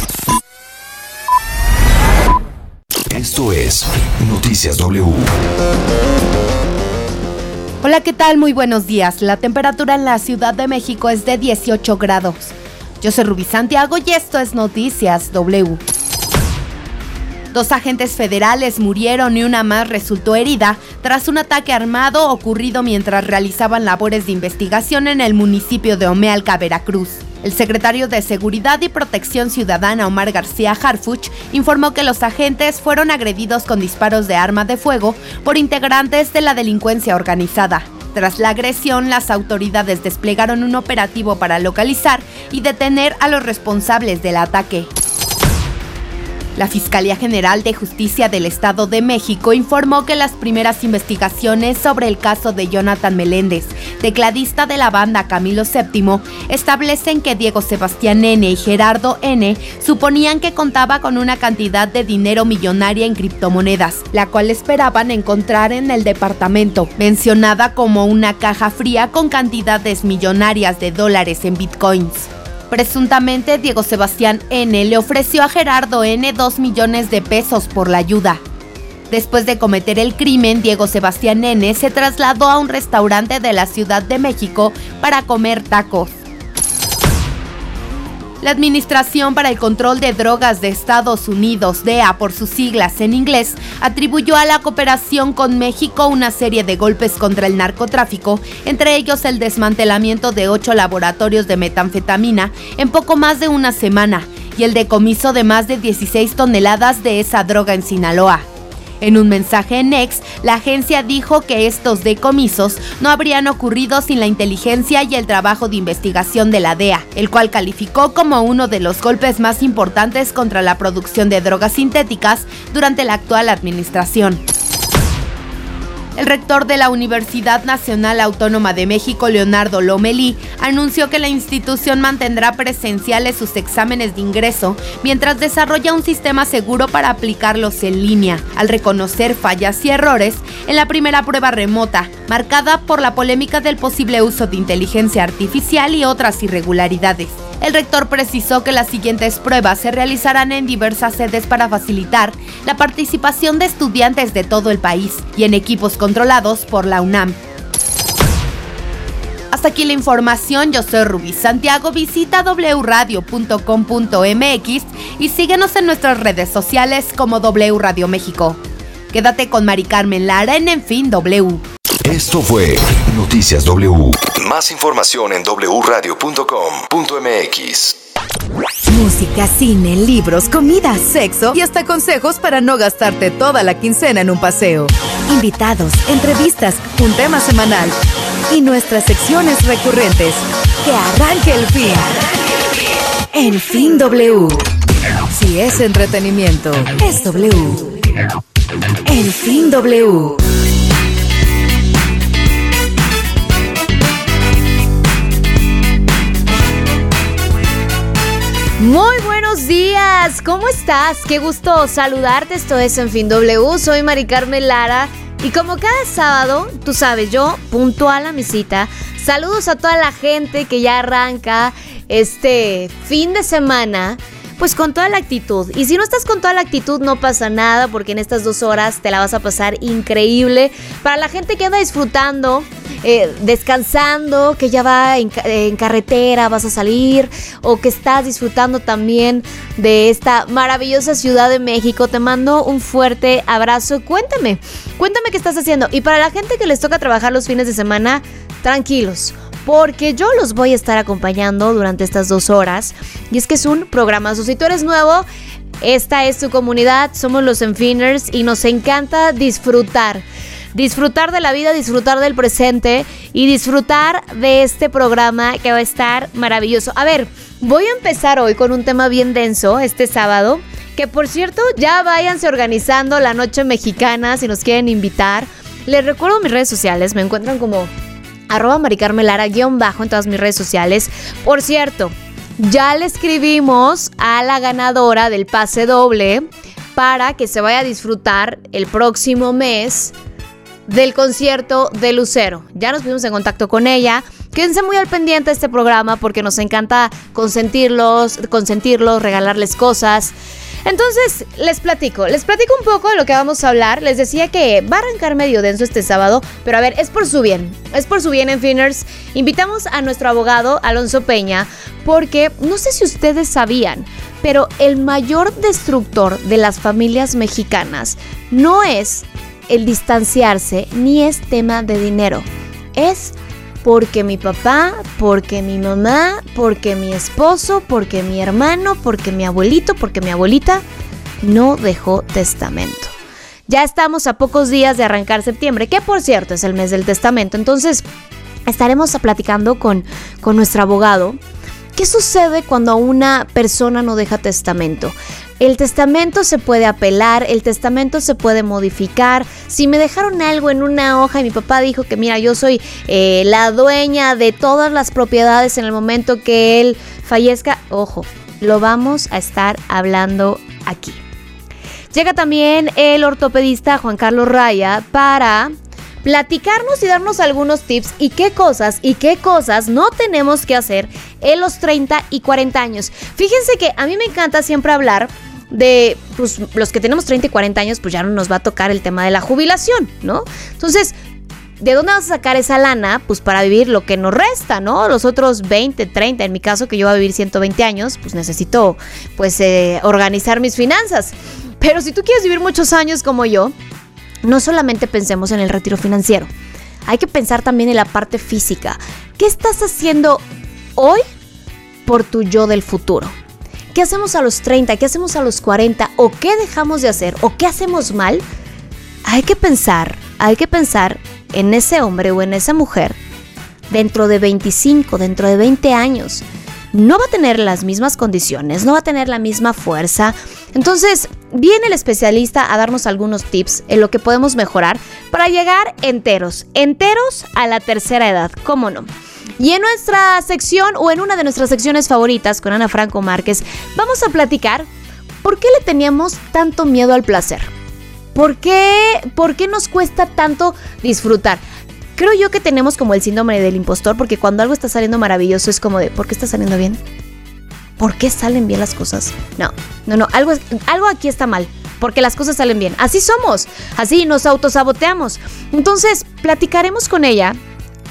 [SPEAKER 2] Esto es Noticias W.
[SPEAKER 25] Hola, ¿qué tal? Muy buenos días. La temperatura en la Ciudad de México es de dieciocho grados. Yo soy Rubí Santiago y esto es Noticias W. Dos agentes federales murieron y una más resultó herida tras un ataque armado ocurrido mientras realizaban labores de investigación en el municipio de Omealca, Veracruz. El secretario de Seguridad y Protección Ciudadana, Omar García Harfuch, informó que los agentes fueron agredidos con disparos de arma de fuego por integrantes de la delincuencia organizada. Tras la agresión, las autoridades desplegaron un operativo para localizar y detener a los responsables del ataque. La Fiscalía General de Justicia del Estado de México informó que las primeras investigaciones sobre el caso de Jonathan Meléndez, tecladista de la banda Camilo séptimo, establecen que Diego Sebastián N. y Gerardo N. suponían que contaba con una cantidad de dinero millonaria en criptomonedas, la cual esperaban encontrar en el departamento, mencionada como una caja fría con cantidades millonarias de dólares en bitcoins. Presuntamente, Diego Sebastián N. le ofreció a Gerardo N. dos millones de pesos por la ayuda. Después de cometer el crimen, Diego Sebastián N. se trasladó a un restaurante de la Ciudad de México para comer tacos. La Administración para el Control de Drogas de Estados Unidos, D E A por sus siglas en inglés, atribuyó a la cooperación con México una serie de golpes contra el narcotráfico, entre ellos el desmantelamiento de ocho laboratorios de metanfetamina en poco más de una semana y el decomiso de más de dieciséis toneladas de esa droga en Sinaloa. En un mensaje en X, la agencia dijo que estos decomisos no habrían ocurrido sin la inteligencia y el trabajo de investigación de la D E A, el cual calificó como uno de los golpes más importantes contra la producción de drogas sintéticas durante la actual administración. El rector de la Universidad Nacional Autónoma de México, Leonardo Lomelí, anunció que la institución mantendrá presenciales sus exámenes de ingreso mientras desarrolla un sistema seguro para aplicarlos en línea, al reconocer fallas y errores en la primera prueba remota, marcada por la polémica del posible uso de inteligencia artificial y otras irregularidades. El rector precisó que las siguientes pruebas se realizarán en diversas sedes para facilitar la participación de estudiantes de todo el país y en equipos controlados por la UNAM. Hasta aquí la información, yo soy Rubí Santiago, visita doble u radio punto com punto m x y síguenos en nuestras redes sociales como W Radio México. Quédate con Mari Carmen Lara en En Fin W.
[SPEAKER 2] Esto fue Noticias W. Más información en doble u radio punto com punto m x.
[SPEAKER 1] Música, cine, libros, comida, sexo y hasta consejos para no gastarte toda la quincena en un paseo. Invitados, entrevistas, un tema semanal y nuestras secciones recurrentes. Que arranque el fin. En Fin W. Si es entretenimiento, es W. En Fin W.
[SPEAKER 3] Muy buenos días, ¿cómo estás? Qué gusto saludarte, esto es En Fin W, soy Mari Carmen Lara y como cada sábado, tú sabes, yo puntual a mi cita, saludos a toda la gente que ya arranca este fin de semana, pues con toda la actitud. Y si no estás con toda la actitud no pasa nada, porque en estas dos horas te la vas a pasar increíble. Para la gente que anda disfrutando, eh, descansando, que ya va en, en carretera, vas a salir, o que estás disfrutando también de esta maravillosa Ciudad de México, te mando un fuerte abrazo. Cuéntame, cuéntame qué estás haciendo. Y para la gente que les toca trabajar los fines de semana, tranquilos, porque yo los voy a estar acompañando durante estas dos horas. Y es que es un programazo. Si tú eres nuevo, esta es tu comunidad, somos los Enfiners y nos encanta disfrutar. Disfrutar de la vida, disfrutar del presente y disfrutar de este programa que va a estar maravilloso. A ver, voy a empezar hoy con un tema bien denso este sábado. Que por cierto, ya váyanse organizando la noche mexicana si nos quieren invitar. Les recuerdo mis redes sociales, me encuentran como arroba maricarmelara guión bajo en todas mis redes sociales. Por cierto, ya le escribimos a la ganadora del pase doble para que se vaya a disfrutar el próximo mes del concierto de Lucero. Ya nos pusimos en contacto con ella. Quédense muy al pendiente de este programa porque nos encanta consentirlos, consentirlos, regalarles cosas. Entonces, les platico, les platico un poco de lo que vamos a hablar. Les decía que va a arrancar medio denso este sábado, pero a ver, es por su bien, es por su bien, Enfiners. Invitamos a nuestro abogado, Alonso Peña, porque no sé si ustedes sabían, pero el mayor destructor de las familias mexicanas no es el distanciarse, ni es tema de dinero, es porque mi papá, porque mi mamá, porque mi esposo, porque mi hermano, porque mi abuelito, porque mi abuelita no dejó testamento. Ya estamos a pocos días de arrancar septiembre, que por cierto es el mes del testamento. Entonces estaremos platicando con, con nuestro abogado. ¿Qué sucede cuando una persona no deja testamento? El testamento se puede apelar, el testamento se puede modificar. Si me dejaron algo en una hoja y mi papá dijo que mira, yo soy eh, la dueña de todas las propiedades en el momento que él fallezca, ojo, lo vamos a estar hablando aquí. Llega también el ortopedista Juan Carlos Raya para platicarnos y darnos algunos tips y qué cosas y qué cosas no tenemos que hacer en los treinta y cuarenta años. Fíjense que a mí me encanta siempre hablar de, pues, los que tenemos treinta y cuarenta años, pues ya no nos va a tocar el tema de la jubilación, ¿no? Entonces, ¿de dónde vas a sacar esa lana? Pues para vivir lo que nos resta, ¿no? Los otros veinte, treinta, en mi caso que yo voy a vivir ciento veinte años, pues necesito, pues, eh, organizar mis finanzas. Pero si tú quieres vivir muchos años como yo, no solamente pensemos en el retiro financiero, hay que pensar también en la parte física. ¿Qué estás haciendo hoy por tu yo del futuro? ¿Qué hacemos a los treinta? ¿Qué hacemos a los cuarenta? ¿O qué dejamos de hacer? ¿O qué hacemos mal? Hay que pensar, hay que pensar en ese hombre o en esa mujer dentro de veinticinco, dentro de veinte años. No va a tener las mismas condiciones, no va a tener la misma fuerza. Entonces, viene el especialista a darnos algunos tips en lo que podemos mejorar para llegar enteros, enteros a la tercera edad, ¿cómo no? Y en nuestra sección, o en una de nuestras secciones favoritas con Ana Franco Márquez, vamos a platicar por qué le teníamos tanto miedo al placer. ¿Por qué, por qué nos cuesta tanto disfrutar? Creo yo que tenemos como el síndrome del impostor, porque cuando algo está saliendo maravilloso es como de, ¿por qué está saliendo bien? ¿Por qué salen bien las cosas? No, no, no, algo, algo aquí está mal, porque las cosas salen bien. Así somos, así nos autosaboteamos. Entonces, platicaremos con ella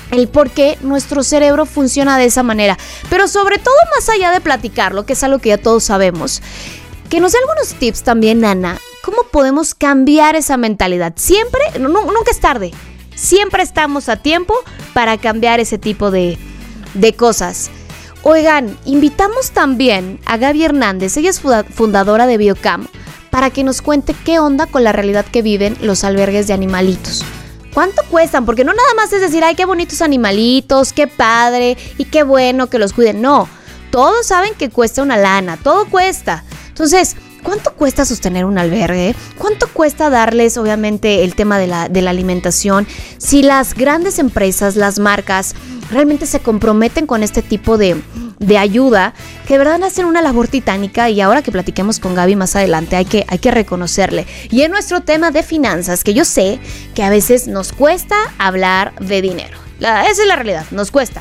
[SPEAKER 3] el por qué nuestro cerebro funciona de esa manera. Pero sobre todo, más allá de platicarlo, que es algo que ya todos sabemos, que nos dé algunos tips también, Ana, cómo podemos cambiar esa mentalidad. Siempre, no, nunca es tarde, siempre estamos a tiempo para cambiar ese tipo de, de cosas. Oigan, invitamos también a Gaby Hernández, ella es fundadora de Biocam, para que nos cuente qué onda con la realidad que viven los albergues de animalitos. ¿Cuánto cuestan? Porque no nada más es decir, ay, qué bonitos animalitos, qué padre y qué bueno que los cuiden. No, todos saben que cuesta una lana, todo cuesta. Entonces, ¿cuánto cuesta sostener un albergue? ¿Cuánto cuesta darles, obviamente, el tema de la, de la alimentación? Si las grandes empresas, las marcas, realmente se comprometen con este tipo de, de ayuda, que de verdad hacen una labor titánica, y ahora que platiquemos con Gaby más adelante hay que, hay que reconocerle. Y en nuestro tema de finanzas, que yo sé que a veces nos cuesta hablar de dinero. La, esa es la realidad, nos cuesta.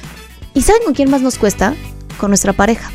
[SPEAKER 3] ¿Y saben con quién más nos cuesta? Con nuestra pareja.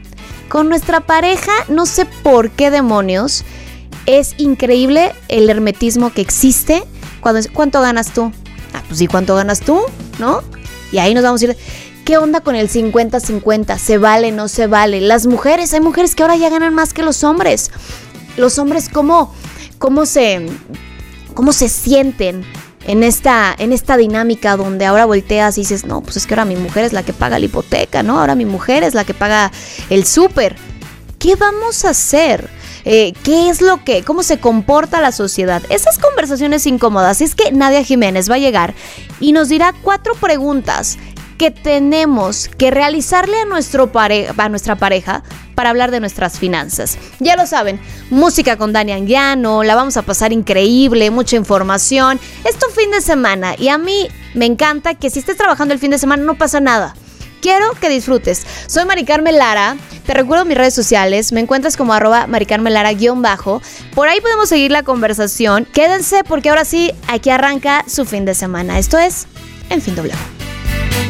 [SPEAKER 3] Con nuestra pareja, no sé por qué demonios, es increíble el hermetismo que existe. Cuando es, ¿cuánto ganas tú? Ah, pues sí, ¿cuánto ganas tú? ¿No? Y ahí nos vamos a ir, ¿qué onda con el cincuenta cincuenta? ¿Se vale, no se vale? Las mujeres, hay mujeres que ahora ya ganan más que los hombres. Los hombres, ¿cómo, cómo, se, cómo se sienten en esta, en esta dinámica donde ahora volteas y dices, no, pues es que ahora mi mujer es la que paga la hipoteca, ¿no? Ahora mi mujer es la que paga el súper. ¿Qué vamos a hacer? Eh, ¿Qué es lo que, cómo se comporta la sociedad? Esas conversaciones incómodas. Es que Nadia Jiménez va a llegar y nos dirá cuatro preguntas que tenemos que realizarle a, nuestro pare- a nuestra pareja para hablar de nuestras finanzas. Ya lo saben, música con Dani Anguiano, la vamos a pasar increíble, mucha información. Es tu fin de semana y a mí me encanta que si estés trabajando el fin de semana no pasa nada. Quiero que disfrutes. Soy Mari Carmen Lara. Te recuerdo mis redes sociales. Me encuentras como arroba Mari Carmen Lara guión bajo. Por ahí podemos seguir la conversación. Quédense porque ahora sí, aquí arranca su fin de semana. Esto es En Fin W.